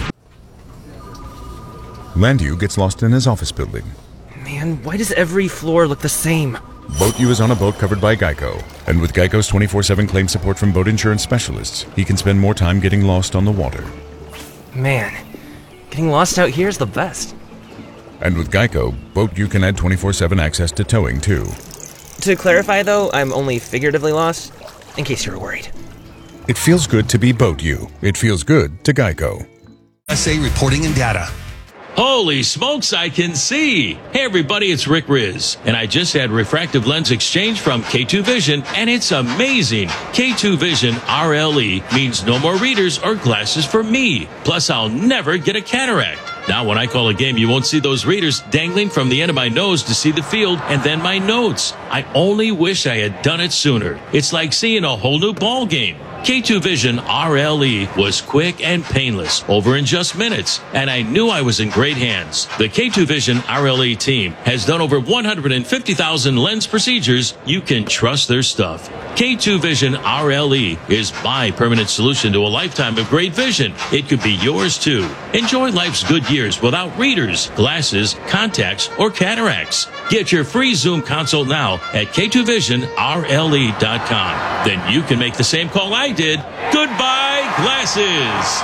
[SPEAKER 20] Landu gets lost in his office building.
[SPEAKER 21] Man, why does every floor look the same?
[SPEAKER 20] Boat U is on a boat covered by Geico. And with Geico's 24/7 claim support from boat insurance specialists, he can spend more time getting lost on the water.
[SPEAKER 21] Man, getting lost out here is the best.
[SPEAKER 20] And with Geico, Boat U can add 24/7 access to towing, too.
[SPEAKER 21] To clarify, though, I'm only figuratively lost, in case you were worried.
[SPEAKER 20] It feels good to be Boat U. It feels good to Geico.
[SPEAKER 26] USA reporting and data.
[SPEAKER 1] Holy smokes, I can see. Hey, everybody, it's Rick Riz, and I just had refractive lens exchange from K2 Vision, and it's amazing. K2 Vision RLE means no more readers or glasses for me. Plus, I'll never get a cataract. Now, when I call a game, you won't see those readers dangling from the end of my nose to see the field and then my notes. I only wish I had done it sooner. It's like seeing a whole new ball game. K2 Vision RLE was quick and painless, over in just minutes, and I knew I was in great hands. The K2 Vision RLE team has done over 150,000 lens procedures. You can trust their stuff. K2 Vision RLE is my permanent solution to a lifetime of great vision. It could be yours too. Enjoy life's good years without readers, glasses, contacts, or cataracts. Get your free Zoom consult now at K2VisionRLE.com. Then you can make the same call I did. Goodbye, glasses.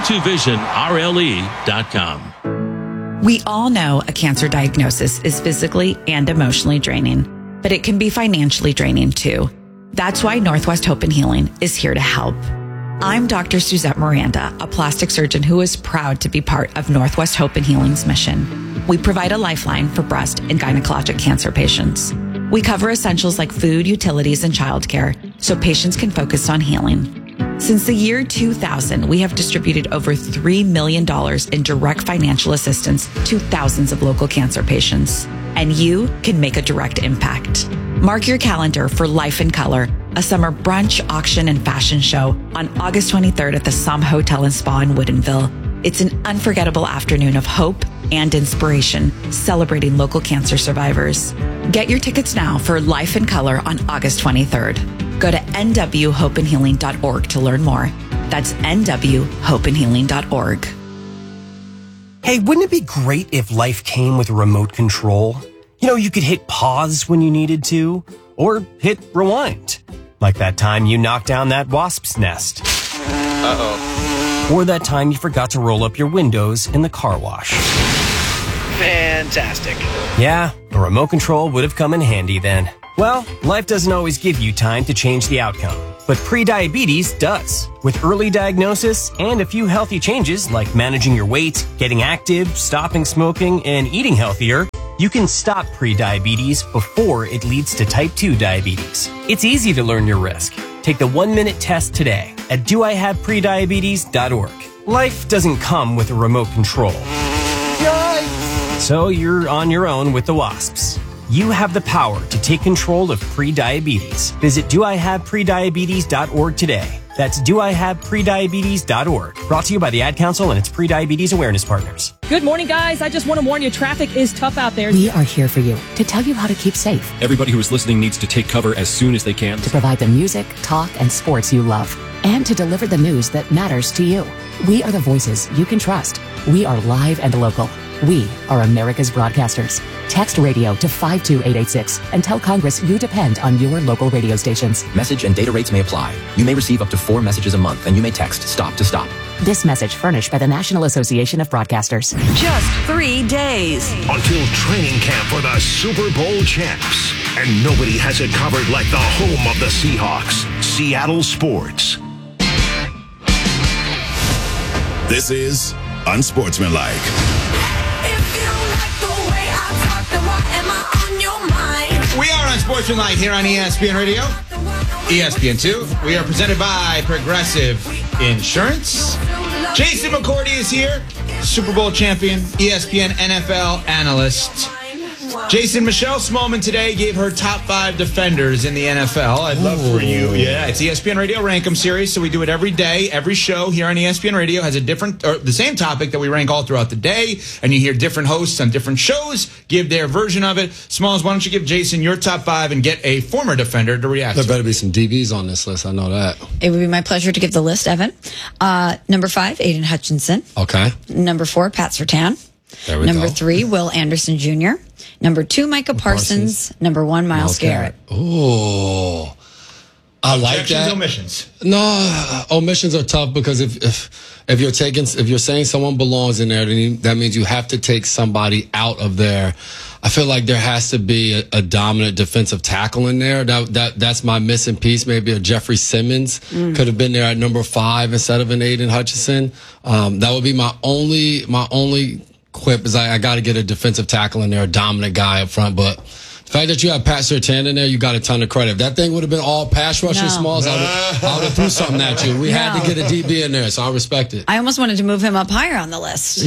[SPEAKER 1] K2VisionRLE.com.
[SPEAKER 27] We all know a cancer diagnosis is physically and emotionally draining, but it can be financially draining too. That's why Northwest Hope and Healing is here to help. I'm Dr. Suzette Miranda, a plastic surgeon who is proud to be part of Northwest Hope and Healing's mission. We provide a lifeline for breast and gynecologic cancer patients. We cover essentials like food, utilities, and childcare so patients can focus on healing. Since the year 2000, we have distributed over $3 million in direct financial assistance to thousands of local cancer patients. And you can make a direct impact. Mark your calendar for Life in Color, a summer brunch, auction, and fashion show on August 23rd at the Somme Hotel and Spa in Woodinville. It's an unforgettable afternoon of hope and inspiration, celebrating local cancer survivors. Get your tickets now for Life in Color on August 23rd. Go to nwhopeandhealing.org to learn more. That's nwhopeandhealing.org.
[SPEAKER 6] Hey, wouldn't it be great if life came with a remote control? You know, you could hit pause when you needed to, or hit rewind. Like that time you knocked down that wasp's nest.
[SPEAKER 21] Uh-oh.
[SPEAKER 6] Or that time you forgot to roll up your windows in the car wash.
[SPEAKER 21] Fantastic.
[SPEAKER 6] Yeah, a remote control would have come in handy then. Well, life doesn't always give you time to change the outcome, but prediabetes does. With early diagnosis and a few healthy changes like managing your weight, getting active, stopping smoking, and eating healthier, you can stop prediabetes before it leads to type 2 diabetes. It's easy to learn your risk. Take the 1-minute test today at doihaveprediabetes.org. Life doesn't come with a remote control. Yikes! So you're on your own with the wasps. You have the power to take control of prediabetes. Visit doihaveprediabetes.org today. That's doihaveprediabetes.org. Brought to you by the Ad Council and its prediabetes awareness partners.
[SPEAKER 11] Good morning, guys. I just want to warn you, traffic is tough out there.
[SPEAKER 17] We are here for you to tell you how to keep safe.
[SPEAKER 19] Everybody who is listening needs to take cover as soon as they can.
[SPEAKER 17] To provide the music, talk, and sports you love. And to deliver the news that matters to you. We are the voices you can trust. We are live and local. We are America's broadcasters. Text radio to 52886 and tell Congress you depend on your local radio stations.
[SPEAKER 22] Message and data rates may apply. You may receive up to 4 messages a month, and you may text STOP to STOP.
[SPEAKER 17] This message furnished by the National Association of Broadcasters.
[SPEAKER 18] Just 3 days
[SPEAKER 12] until training camp for the Super Bowl champs. And nobody has it covered like the home of the Seahawks, Seattle Sports.
[SPEAKER 4] This is Unsportsmanlike.
[SPEAKER 16] We are Unsportsmanlike here on ESPN Radio, ESPN2. We are presented by Progressive Insurance. Jason McCourty is here, Super Bowl champion, ESPN NFL analyst. Jason, Michelle Smallman today gave her top 5 defenders in the NFL. I'd love for you. Yeah, it's ESPN Radio Rank 'em series, so we do it every day. Every show here on ESPN Radio has a different, or the same topic that we rank all throughout the day, and you hear different hosts on different shows give their version of it. Smalls, why don't you give Jason your top 5 and get a former defender to react
[SPEAKER 23] There
[SPEAKER 16] to
[SPEAKER 23] better be some DBs on this list. I know that.
[SPEAKER 13] It would be my pleasure to give the list, Evan. Number 5, Aiden Hutchinson.
[SPEAKER 23] Okay.
[SPEAKER 13] Number 4, Pat Surtain.
[SPEAKER 23] There we
[SPEAKER 13] Number
[SPEAKER 23] go.
[SPEAKER 13] 3, Will Anderson Jr. Number 2, Micah Parsons. Number 1, Myles Garrett.
[SPEAKER 23] Oh, I like
[SPEAKER 16] Objections,
[SPEAKER 23] that.
[SPEAKER 16] omissions.
[SPEAKER 23] No, omissions are tough because if you're saying someone belongs in there, then that means you have to take somebody out of there. I feel like there has to be a dominant defensive tackle in there. That's my missing piece. Maybe a Jeffrey Simmons could have been there at number 5 instead of an Aiden Hutchinson. That would be my only quip is I got to get a defensive tackle in there, a dominant guy up front. But the fact that you have Pat Surtain in there, you got a ton of credit. If that thing would have been all pass rushing Smalls, I would have threw something at you. We had to get a DB in there, so I respect it.
[SPEAKER 13] I almost wanted to move him up higher on the list.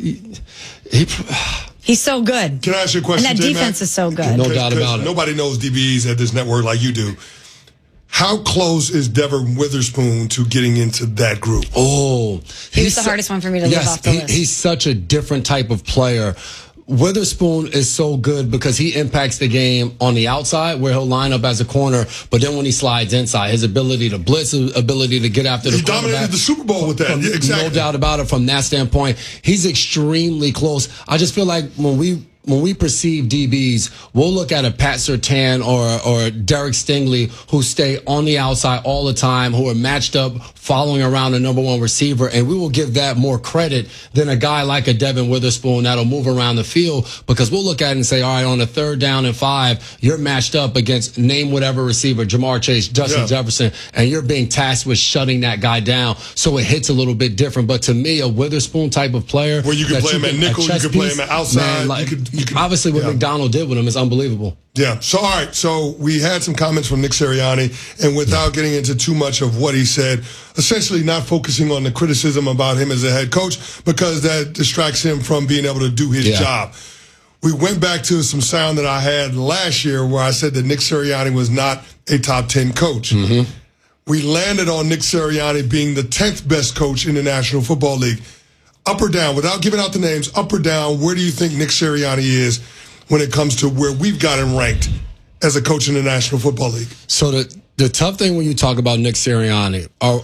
[SPEAKER 13] He's so good.
[SPEAKER 14] Can I ask you a question,
[SPEAKER 13] And that
[SPEAKER 14] J-Mac?
[SPEAKER 13] defense is so good.
[SPEAKER 23] No doubt about it.
[SPEAKER 14] Nobody knows DBs at this network like you do. How close is Devin Witherspoon to getting into that group?
[SPEAKER 23] Oh,
[SPEAKER 13] He was the hardest one for me to leave off the list.
[SPEAKER 23] He's such a different type of player. Witherspoon is so good because he impacts the game on the outside where he'll line up as a corner, but then when he slides inside, his ability to blitz, his ability to get after the quarterback.
[SPEAKER 14] He dominated the Super Bowl with that. Yeah, exactly.
[SPEAKER 23] No doubt about it from that standpoint. He's extremely close. I just feel like when we perceive DBs, we'll look at a Pat Surtain or Derek Stingley who stay on the outside all the time, who are matched up following around the number 1 receiver, and we will give that more credit than a guy like a Devin Witherspoon that'll move around the field, because we'll look at it and say, all right, on a 3rd down and 5, you're matched up against name whatever receiver, Jamar Chase, Justin Jefferson, and you're being tasked with shutting that guy down, so it hits a little bit different. But to me, a Witherspoon type of player,
[SPEAKER 14] where you can play him at nickel, you can play him at outside,
[SPEAKER 23] man, obviously what McDonald did with him is unbelievable.
[SPEAKER 14] Yeah. So, all right. So we had some comments from Nick Sirianni, and without getting into too much of what he said, essentially not focusing on the criticism about him as a head coach, because that distracts him from being able to do his job. We went back to some sound that I had last year where I said that Nick Sirianni was not a top 10 coach.
[SPEAKER 23] Mm-hmm.
[SPEAKER 14] We landed on Nick Sirianni being the 10th best coach in the National Football League. Up or down, without giving out the names, up or down, where do you think Nick Sirianni is when it comes to where we've got him ranked as a coach in the National Football League?
[SPEAKER 23] So the tough thing when you talk about Nick Sirianni,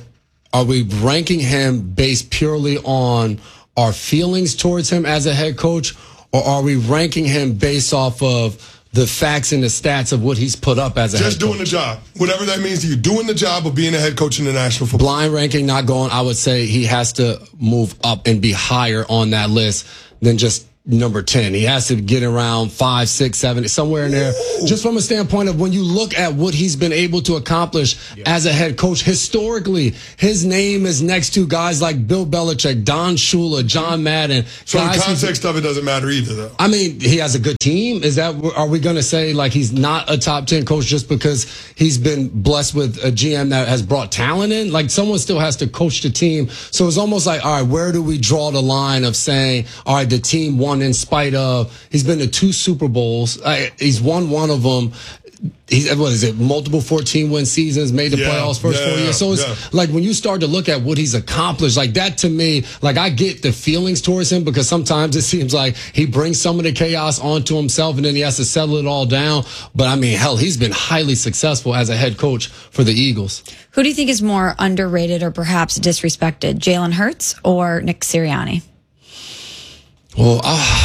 [SPEAKER 23] are we ranking him based purely on our feelings towards him as a head coach, or are we ranking him based off of the facts and the stats of what he's put up as a head coach?
[SPEAKER 14] Just doing the job. Whatever that means to you. Doing the job of being a head coach in the National Football League.
[SPEAKER 23] Blind ranking not going, I would say he has to move up and be higher on that list than just number 10. He has to get around 5, 6, 7, somewhere in there. Just from a standpoint of when you look at what he's been able to accomplish as a head coach, historically, his name is next to guys like Bill Belichick, Don Shula, John Madden.
[SPEAKER 14] So in context of it doesn't matter either, though.
[SPEAKER 23] I mean, he has a good team. Are we going to say like he's not a top 10 coach just because he's been blessed with a GM that has brought talent in? Like, someone still has to coach the team. So it's almost like, all right, where do we draw the line of saying, all right, the team won in spite of, he's been to 2 Super Bowls. He's won one of them. He's, multiple 14-win seasons, made the playoffs first 4 years. So it's like when you start to look at what he's accomplished, like that to me, like I get the feelings towards him because sometimes it seems like he brings some of the chaos onto himself and then he has to settle it all down. But I mean, hell, he's been highly successful as a head coach for the Eagles.
[SPEAKER 13] Who do you think is more underrated or perhaps disrespected, Jalen Hurts or Nick Sirianni?
[SPEAKER 23] Well,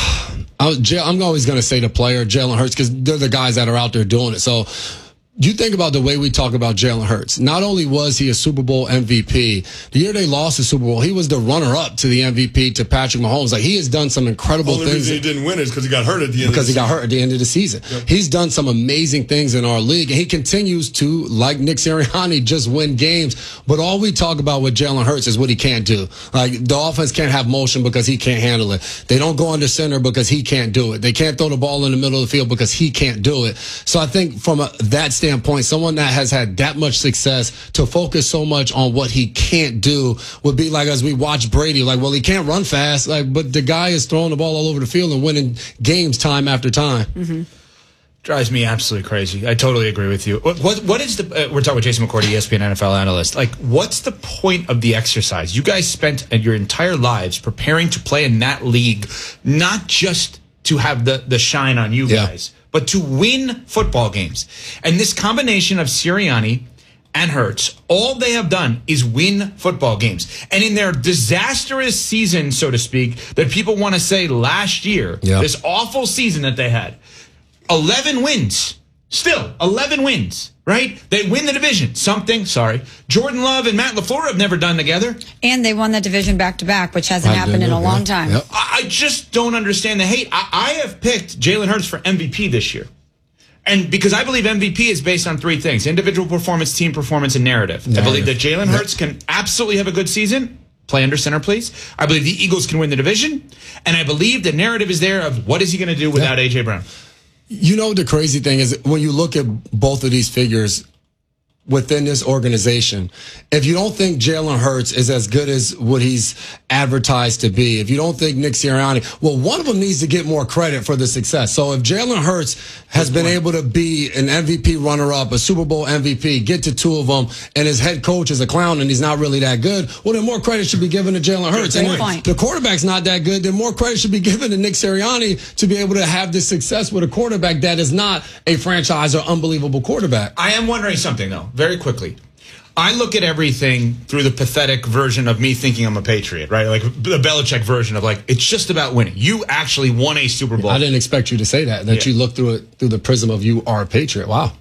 [SPEAKER 23] I'm always going to say the player, Jalen Hurts, because they're the guys that are out there doing it. So you think about the way we talk about Jalen Hurts. Not only was he a Super Bowl MVP, the year they lost the Super Bowl, he was the runner-up to the MVP to Patrick Mahomes. Like, he has done some incredible things.
[SPEAKER 14] The only reason he didn't win is because he got hurt at the end of the season.
[SPEAKER 23] Because he got hurt at the end of the season. Yep. He's done some amazing things in our league, and he continues to, like Nick Sirianni, just win games. But all we talk about with Jalen Hurts is what he can't do. Like, the offense can't have motion because he can't handle it. They don't go under center because he can't do it. They can't throw the ball in the middle of the field because he can't do it. So I think from that standpoint, someone that has had that much success to focus so much on what he can't do would be like as we watch Brady, like, well, he can't run fast, like, but the guy is throwing the ball all over the field and winning games time after time.
[SPEAKER 13] Mm-hmm.
[SPEAKER 16] Drives me absolutely crazy. I totally agree with you. What is the? We're talking with Jason McCourty, ESPN NFL analyst. Like, what's the point of the exercise? You guys spent your entire lives preparing to play in that league, not just to have the shine on you guys, but to win football games. And this combination of Sirianni and Hurts, all they have done is win football games. And in their disastrous season, so to speak, that people want to say last year, this awful season that they had, 11 wins. Still, 11 wins, right? They win the division. Jordan Love and Matt LaFleur have never done together.
[SPEAKER 13] And they won that division back-to-back, which hasn't happened in a long time.
[SPEAKER 23] Yep.
[SPEAKER 16] I just don't understand the hate. I have picked Jalen Hurts for MVP this year. And because I believe MVP is based on 3 things: individual performance, team performance, and narrative. I believe that Jalen Hurts can absolutely have a good season. Play under center, please. I believe the Eagles can win the division. And I believe the narrative is there of what is he going to do without A.J. Brown.
[SPEAKER 23] You know, the crazy thing is when you look at both of these figures within this organization, if you don't think Jalen Hurts is as good as what he's advertised to be, if you don't think Nick Sirianni, well, one of them needs to get more credit for the success. So if Jalen Hurts has been able to be an MVP runner-up, a Super Bowl MVP, get to 2 of them, and his head coach is a clown and he's not really that good, well, then more credit should be given to Jalen Hurts. And if the quarterback's not that good, then more credit should be given to Nick Sirianni to be able to have this success with a quarterback that is not a franchise or unbelievable quarterback.
[SPEAKER 16] I am wondering something, though, very quickly. I look at everything through the pathetic version of me thinking I'm a Patriot, right? Like the Belichick version of like, it's just about winning. You actually won a Super Bowl.
[SPEAKER 23] I didn't expect you to say that you look through it through the prism of you are a Patriot. Wow.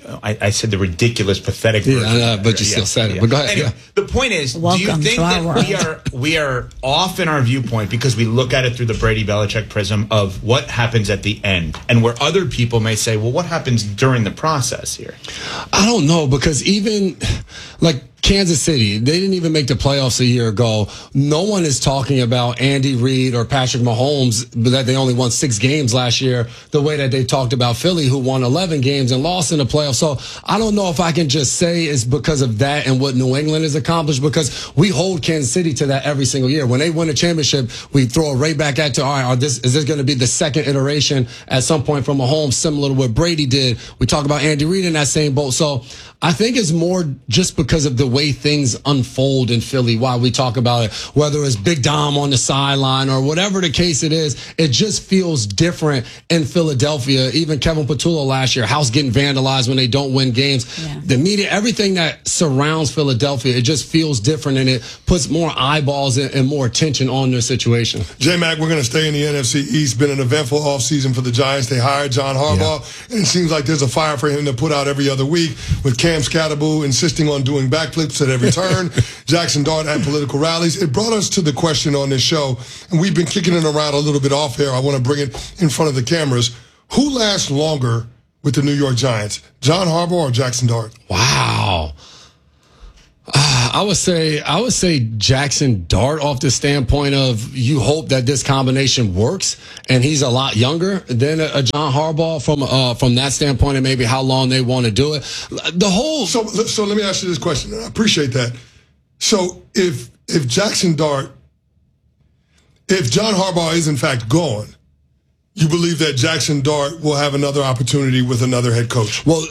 [SPEAKER 16] I said the ridiculous, pathetic version.
[SPEAKER 23] But you still said it. But go ahead.
[SPEAKER 16] Anyway, the point is, do you think that we are off in our viewpoint because we look at it through the Brady Belichick prism of what happens at the end, and where other people may say, well, what happens during the process here?
[SPEAKER 23] I don't know, because even like Kansas City, they didn't even make the playoffs a year ago. No one is talking about Andy Reid or Patrick Mahomes, but that they only won 6 games last year, the way that they talked about Philly, who won 11 games and lost in the playoffs. So I don't know if I can just say it's because of that and what New England has accomplished, because we hold Kansas City to that every single year. When they win a championship, we throw it right back at to, all right, is this going to be the second iteration at some point from Mahomes, similar to what Brady did? We talk about Andy Reid in that same boat. So I think it's more just because of the way things unfold in Philly while we talk about it, whether it's Big Dom on the sideline or whatever the case it is, it just feels different in Philadelphia. Even Kevin Patullo last year, house getting vandalized when they don't win games. Yeah. The media, everything that surrounds Philadelphia, it just feels different, and it puts more eyeballs and more attention on their situation.
[SPEAKER 14] J-Mac, we're going to stay in the NFC East. Been an eventful offseason for the Giants. They hired John Harbaugh, and it seems like there's a fire for him to put out every other week, with Cam Scatterbull insisting on doing backflips at every turn, Jackson Dart at political rallies. It brought us to the question on this show, and we've been kicking it around a little bit off air. I want to bring it in front of the cameras. Who lasts longer with the New York Giants, John Harbaugh or Jackson Dart?
[SPEAKER 23] Wow. I would say Jackson Dart, off the standpoint of you hope that this combination works, and he's a lot younger than a John Harbaugh from that standpoint, and maybe how long they want to do it.
[SPEAKER 14] So let me ask you this question, and I appreciate that. So if Jackson Dart, if John Harbaugh is in fact gone, you believe that Jackson Dart will have another opportunity with another head coach?
[SPEAKER 23] Well,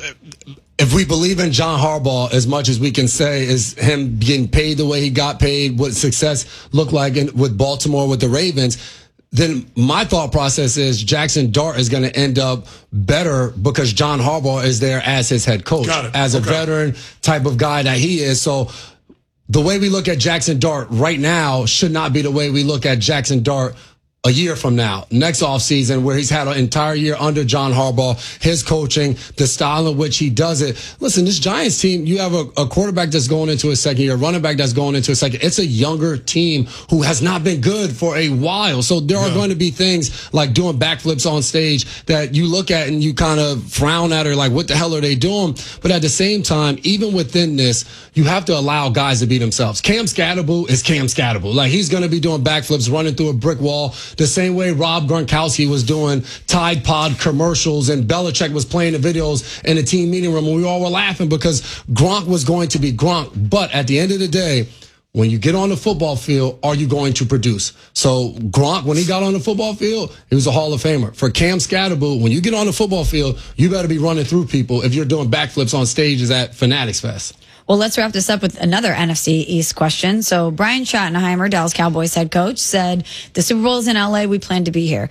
[SPEAKER 23] if we believe in John Harbaugh as much as we can say is him getting paid the way he got paid, what success looked like with Baltimore with the Ravens, then my thought process is Jackson Dart is going to end up better because John Harbaugh is there as his head coach, as a veteran type of guy that he is. So the way we look at Jackson Dart right now should not be the way we look at Jackson Dart a year from now, next offseason, where he's had an entire year under John Harbaugh, his coaching, the style in which he does it. Listen, this Giants team, you have a quarterback that's going into his second year, running back that's going into his second. It's a younger team who has not been good for a while. So there are going to be things like doing backflips on stage that you look at and you kind of frown at, or like, what the hell are they doing? But at the same time, even within this, you have to allow guys to be themselves. Cam Scatterbull is Cam Scatterbull. Like, he's going to be doing backflips, running through a brick wall, the same way Rob Gronkowski was doing Tide Pod commercials and Belichick was playing the videos in the team meeting room, and we all were laughing because Gronk was going to be Gronk. But at the end of the day, when you get on the football field, are you going to produce? So Gronk, when he got on the football field, he was a Hall of Famer. For Cam Scatterbull, when you get on the football field, you better be running through people if you're doing backflips on stages at Fanatics Fest.
[SPEAKER 13] Well, let's wrap this up with another NFC East question. So Brian Schottenheimer, Dallas Cowboys head coach, said the Super Bowl is in LA. We plan to be here.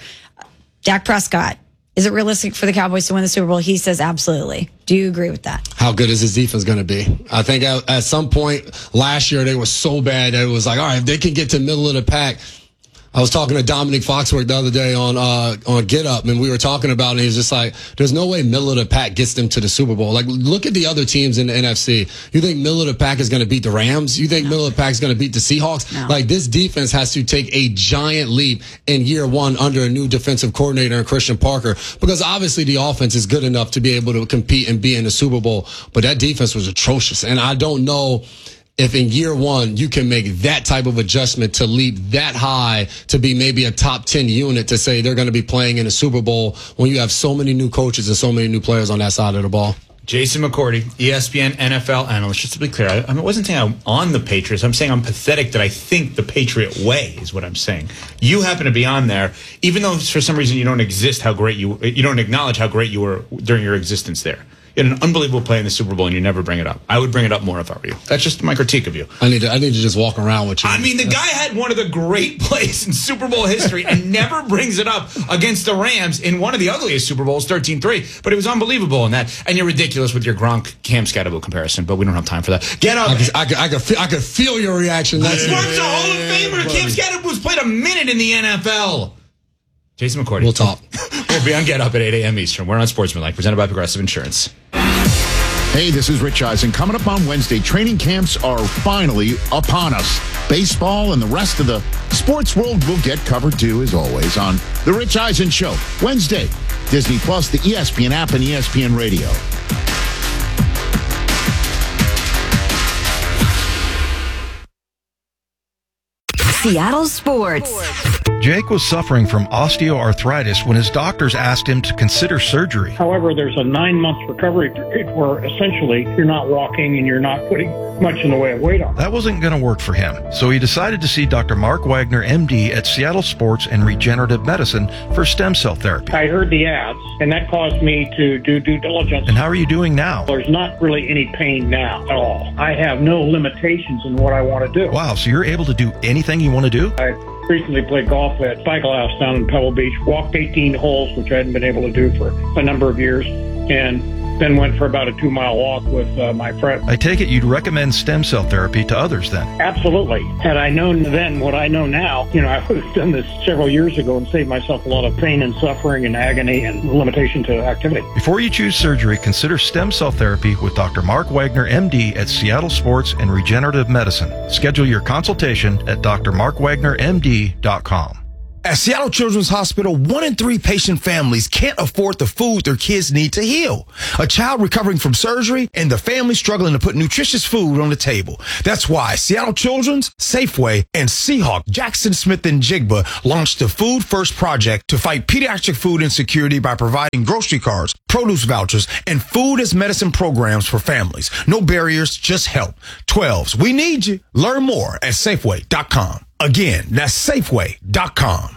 [SPEAKER 13] Dak Prescott, is it realistic for the Cowboys to win the Super Bowl? He says absolutely. Do you agree with that?
[SPEAKER 23] How good is his defense going to be? I think at some point last year they were so bad that it was like, all right, if they can get to the middle of the pack. I was talking to Dominic Foxworth the other day on Get Up, and we were talking about it, and he was just like, there's no way middle of the pack gets them to the Super Bowl. Like, look at the other teams in the NFC. You think middle of the pack is going to beat the Rams? You think middle of the pack is going to beat the Seahawks? No. Like, this defense has to take a giant leap in year one under a new defensive coordinator in Christian Parker, because obviously the offense is good enough to be able to compete and be in the Super Bowl, but that defense was atrocious, and I don't know if in year one you can make that type of adjustment to leap that high to be maybe a top 10 unit to say they're going to be playing in a Super Bowl when you have so many new coaches and so many new players on that side of the ball.
[SPEAKER 16] Jason McCourty, ESPN NFL analyst. Just to be clear, I wasn't saying I'm on the Patriots. I'm saying I'm pathetic that I think the Patriot way is what I'm saying. You happen to be on there, even though for some reason you don't acknowledge how great you were during your existence there. You had an unbelievable play in the Super Bowl, and you never bring it up. I would bring it up more if I were you. That's just my critique of you.
[SPEAKER 23] I need to just walk around with you.
[SPEAKER 16] I mean, the guy had one of the great plays in Super Bowl history and never brings it up against the Rams in one of the ugliest Super Bowls, 13-3. But it was unbelievable in that. And you're ridiculous with your Gronk Cam Scatterbull comparison, but we don't have time for that. Get up.
[SPEAKER 23] I could feel your reaction.
[SPEAKER 16] Gronk's a Hall of Famer. Cam Scatterbull's played a minute in the NFL. Jason McCourty.
[SPEAKER 23] We'll talk.
[SPEAKER 16] We'll be on Get Up at 8 a.m. Eastern. We're on Sportsmanlike, presented by Progressive Insurance.
[SPEAKER 2] Hey, this is Rich Eisen. Coming up on Wednesday, training camps are finally upon us. Baseball and the rest of the sports world will get covered too, as always, on The Rich Eisen Show. Wednesday, Disney Plus, the ESPN app, and ESPN Radio.
[SPEAKER 18] Seattle Sports.
[SPEAKER 3] Jake was suffering from osteoarthritis when his doctors asked him to consider surgery.
[SPEAKER 5] However, there's a 9-month recovery period where essentially you're not walking and you're not putting much in the way of weight on.
[SPEAKER 3] That wasn't going to work for him, so he decided to see Dr. Mark Wagner, MD, at Seattle Sports and Regenerative Medicine for stem cell therapy.
[SPEAKER 5] I heard the ads, and that caused me to do due diligence.
[SPEAKER 3] And how are you doing now?
[SPEAKER 5] There's not really any pain now at all. I have no limitations in what I want to do.
[SPEAKER 3] Wow, so you're able to do anything you want to do?
[SPEAKER 5] I recently played golf at Cycle House down in Pebble Beach, walked 18 holes, which I hadn't been able to do for a number of years, and then went for about a 2-mile walk with my friend.
[SPEAKER 3] I take it you'd recommend stem cell therapy to others then?
[SPEAKER 5] Absolutely. Had I known then what I know now, I would have done this several years ago and saved myself a lot of pain and suffering and agony and limitation to activity.
[SPEAKER 3] Before you choose surgery, consider stem cell therapy with Dr. Mark Wagner, MD, at Seattle Sports and Regenerative Medicine. Schedule your consultation at drmarkwagnermd.com.
[SPEAKER 7] At Seattle Children's Hospital, 1 in 3 patient families can't afford the food their kids need to heal. A child recovering from surgery and the family struggling to put nutritious food on the table. That's why Seattle Children's, Safeway, and Seahawk, Jackson Smith and Jigba launched the Food First Project to fight pediatric food insecurity by providing grocery cards, produce vouchers, and food as medicine programs for families. No barriers, just help. 12s, we need you. Learn more at Safeway.com. Again, that's Safeway.com.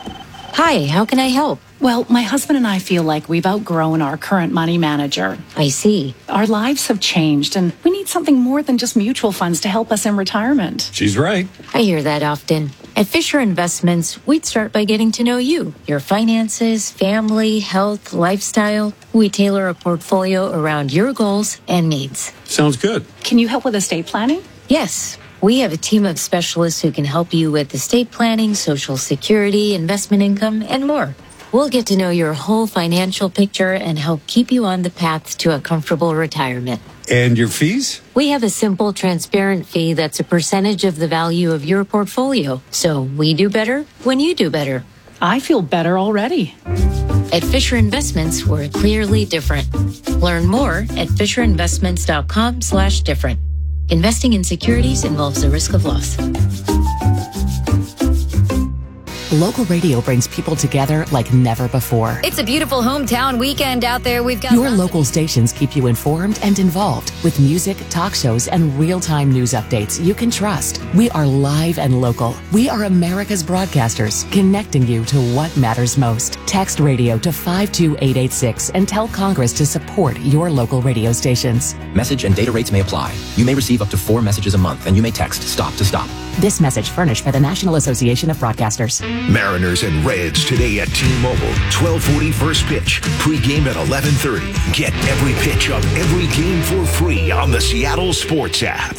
[SPEAKER 8] Hi, how can I help?
[SPEAKER 15] Well, my husband and I feel like we've outgrown our current money manager.
[SPEAKER 8] I see.
[SPEAKER 15] Our lives have changed, and we need something more than just mutual funds to help us in retirement.
[SPEAKER 19] She's right.
[SPEAKER 8] I hear that often. At Fisher Investments, we'd start by getting to know you, your finances, family, health, lifestyle. We tailor a portfolio around your goals and needs.
[SPEAKER 19] Sounds good.
[SPEAKER 15] Can you help with estate planning?
[SPEAKER 8] Yes. We have a team of specialists who can help you with estate planning, Social Security, investment income, and more. We'll get to know your whole financial picture and help keep you on the path to a comfortable retirement.
[SPEAKER 19] And your fees?
[SPEAKER 8] We have a simple, transparent fee that's a percentage of the value of your portfolio. So we do better when you do better.
[SPEAKER 15] I feel better already.
[SPEAKER 8] At Fisher Investments, we're clearly different. Learn more at FisherInvestments.com/different. Investing in securities involves a risk of loss.
[SPEAKER 17] Local radio brings people together like never before.
[SPEAKER 10] It's a beautiful hometown weekend out there. We've got
[SPEAKER 17] Your local stations keep you informed and involved with music, talk shows, and real-time news updates you can trust. We are live and local. We are America's broadcasters, connecting you to what matters most. Text radio to 52886 and tell Congress to support your local radio stations.
[SPEAKER 22] Message and data rates may apply. You may receive up to 4 messages a month, and you may text STOP to stop.
[SPEAKER 17] This message furnished by the National Association of Broadcasters.
[SPEAKER 12] Mariners and Reds today at T-Mobile. 12:40 first pitch. Pre-game at 11:30. Get every pitch of every game for free on the Seattle Sports app.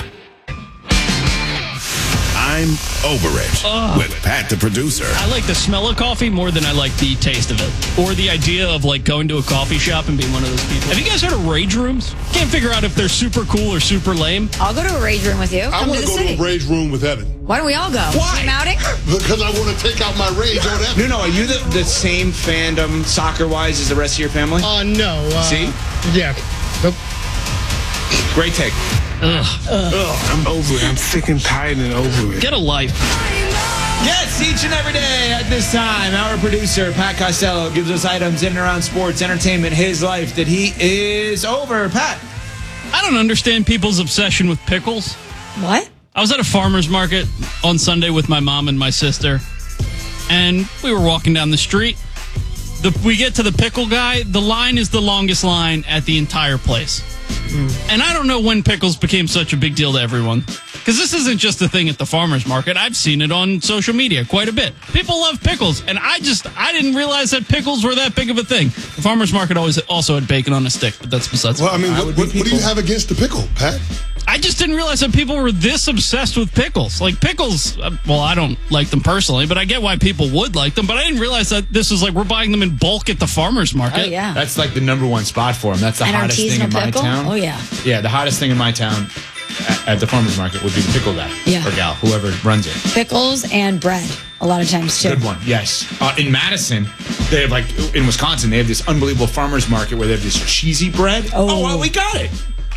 [SPEAKER 4] I'm over it with Pat the producer.
[SPEAKER 24] I like the smell of coffee more than I like the taste of it. Or the idea of going to a coffee shop and being one of those people. Have you guys heard of rage rooms? Can't figure out if they're super cool or super lame.
[SPEAKER 13] I'll go to a rage room with you.
[SPEAKER 14] I want to go to a rage room with Evan.
[SPEAKER 13] Why don't we all go?
[SPEAKER 14] Why?
[SPEAKER 13] Team outing?
[SPEAKER 14] Because I want to take out my rage on Evan.
[SPEAKER 16] No, are you the same fandom soccer-wise as the rest of your family?
[SPEAKER 25] No.
[SPEAKER 16] See?
[SPEAKER 25] Yeah. Nope.
[SPEAKER 16] Great take.
[SPEAKER 25] Ugh. I'm over it. I'm sick and tired and over it.
[SPEAKER 24] Get a life.
[SPEAKER 16] Yes, each and every day at this time, our producer, Pat Costello, gives us items in and around sports, entertainment, his life that he is over. Pat.
[SPEAKER 24] I don't understand people's obsession with pickles.
[SPEAKER 13] What?
[SPEAKER 24] I was at a farmer's market on Sunday with my mom and my sister, and we were walking down the street. We get to the pickle guy. The line is the longest line at the entire place. And I don't know when pickles became such a big deal to everyone. Because this isn't just a thing at the farmer's market. I've seen it on social media quite a bit. People love pickles. And I didn't realize that pickles were that big of a thing. The farmer's market also had bacon on a stick, but that's besides the point.
[SPEAKER 14] Well, I mean, what do you have against the pickle, Pat?
[SPEAKER 24] I just didn't realize that people were this obsessed with pickles. Like pickles, well, I don't like them personally, but I get why people would like them. But I didn't realize that this was we're buying them in bulk at the farmer's market.
[SPEAKER 13] Oh, yeah.
[SPEAKER 16] That's the number one spot for them. That's the hottest thing in my town.
[SPEAKER 13] Oh, yeah.
[SPEAKER 16] Yeah, the hottest thing in my town at the farmer's market would be the pickle guy or gal, whoever runs it.
[SPEAKER 13] Pickles and bread a lot of times, too.
[SPEAKER 16] Good one, yes. In Madison, they have in Wisconsin, they have this unbelievable farmer's market where they have this cheesy bread. Oh, well, we got it.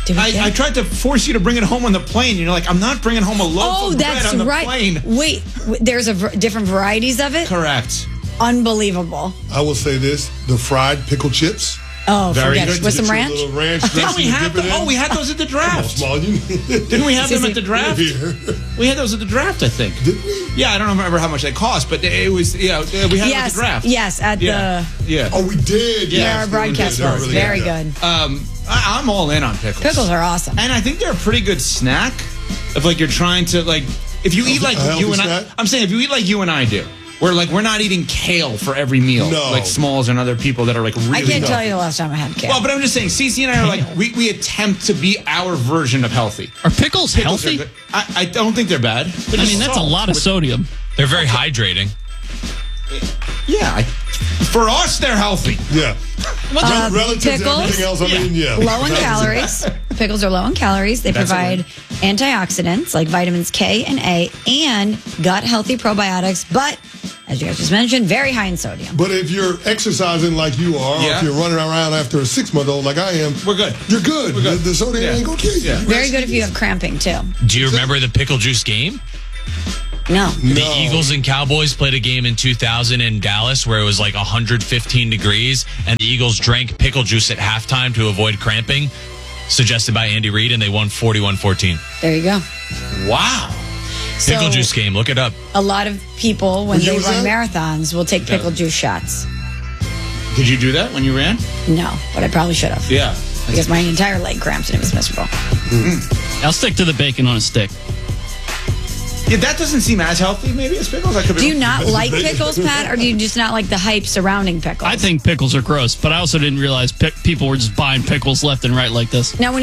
[SPEAKER 16] I tried to force you to bring it home on the plane. You're like, I'm not bringing home a loaf of bread on the plane.
[SPEAKER 13] Wait, there's different varieties of it?
[SPEAKER 16] Correct.
[SPEAKER 13] Unbelievable.
[SPEAKER 14] I will say this: the fried pickle chips.
[SPEAKER 13] Oh, forget it. With some ranch?
[SPEAKER 14] Little ranch
[SPEAKER 16] we had those at the draft. Didn't we have them at the draft? We had those at the draft, I think.
[SPEAKER 14] Did we?
[SPEAKER 16] Yeah, I don't remember how much they cost, but it was, we had them at the draft.
[SPEAKER 13] Yes, at the...
[SPEAKER 16] Yeah.
[SPEAKER 14] Oh, we did.
[SPEAKER 13] Yeah, our broadcast was really very good.
[SPEAKER 16] I'm all in on pickles.
[SPEAKER 13] Pickles are awesome.
[SPEAKER 16] And I think they're a pretty good snack if, like, you're trying to, like, if you eat like you and I... I'm saying if you eat like you and I do, where, like, we're not eating kale for every meal.
[SPEAKER 14] No.
[SPEAKER 16] Like Smalls and other people that are, like, really...
[SPEAKER 13] I can't tell you the last time I had kale.
[SPEAKER 16] Well, but I'm just saying, Cece and I are, like, we attempt to be our version of healthy.
[SPEAKER 24] Are pickles healthy?
[SPEAKER 16] I don't think they're bad.
[SPEAKER 24] I mean, that's a lot of sodium.
[SPEAKER 1] They're very hydrating.
[SPEAKER 16] Yeah. For us, they're healthy.
[SPEAKER 14] Yeah. Relative to everything else, I mean, yeah.
[SPEAKER 13] Low in calories. Pickles are low in calories. They provide antioxidants like vitamins K and A and gut-healthy probiotics, but, as you guys just mentioned, very high in sodium.
[SPEAKER 14] But if you're exercising like you are, or if you're running around after a 6-month-old like I am,
[SPEAKER 16] we're good.
[SPEAKER 14] You're good.
[SPEAKER 16] We're good.
[SPEAKER 14] The sodium ain't going to kill you.
[SPEAKER 16] Yeah.
[SPEAKER 13] Very good if you have cramping, too.
[SPEAKER 1] Do you remember the pickle juice game?
[SPEAKER 13] No.
[SPEAKER 1] The Eagles and Cowboys played a game in 2000 in Dallas where it was like 115 degrees, and the Eagles drank pickle juice at halftime to avoid cramping, suggested by Andy Reid, and they won 41-14.
[SPEAKER 13] There you go.
[SPEAKER 16] Wow.
[SPEAKER 1] Pickle juice game. Look it up.
[SPEAKER 13] A lot of people, when they run marathons, will take pickle juice shots.
[SPEAKER 16] Did you do that when you ran?
[SPEAKER 13] No, but I probably should have.
[SPEAKER 16] Yeah.
[SPEAKER 13] Because my entire leg cramps and it was miserable.
[SPEAKER 24] I'll stick to the bacon on a stick.
[SPEAKER 16] Yeah, that doesn't seem as healthy, maybe, as pickles.
[SPEAKER 13] Do you not like pickles, Pat, or do you just not like the hype surrounding pickles?
[SPEAKER 24] I think pickles are gross, but I also didn't realize people were just buying pickles left and right like this.
[SPEAKER 13] Now, when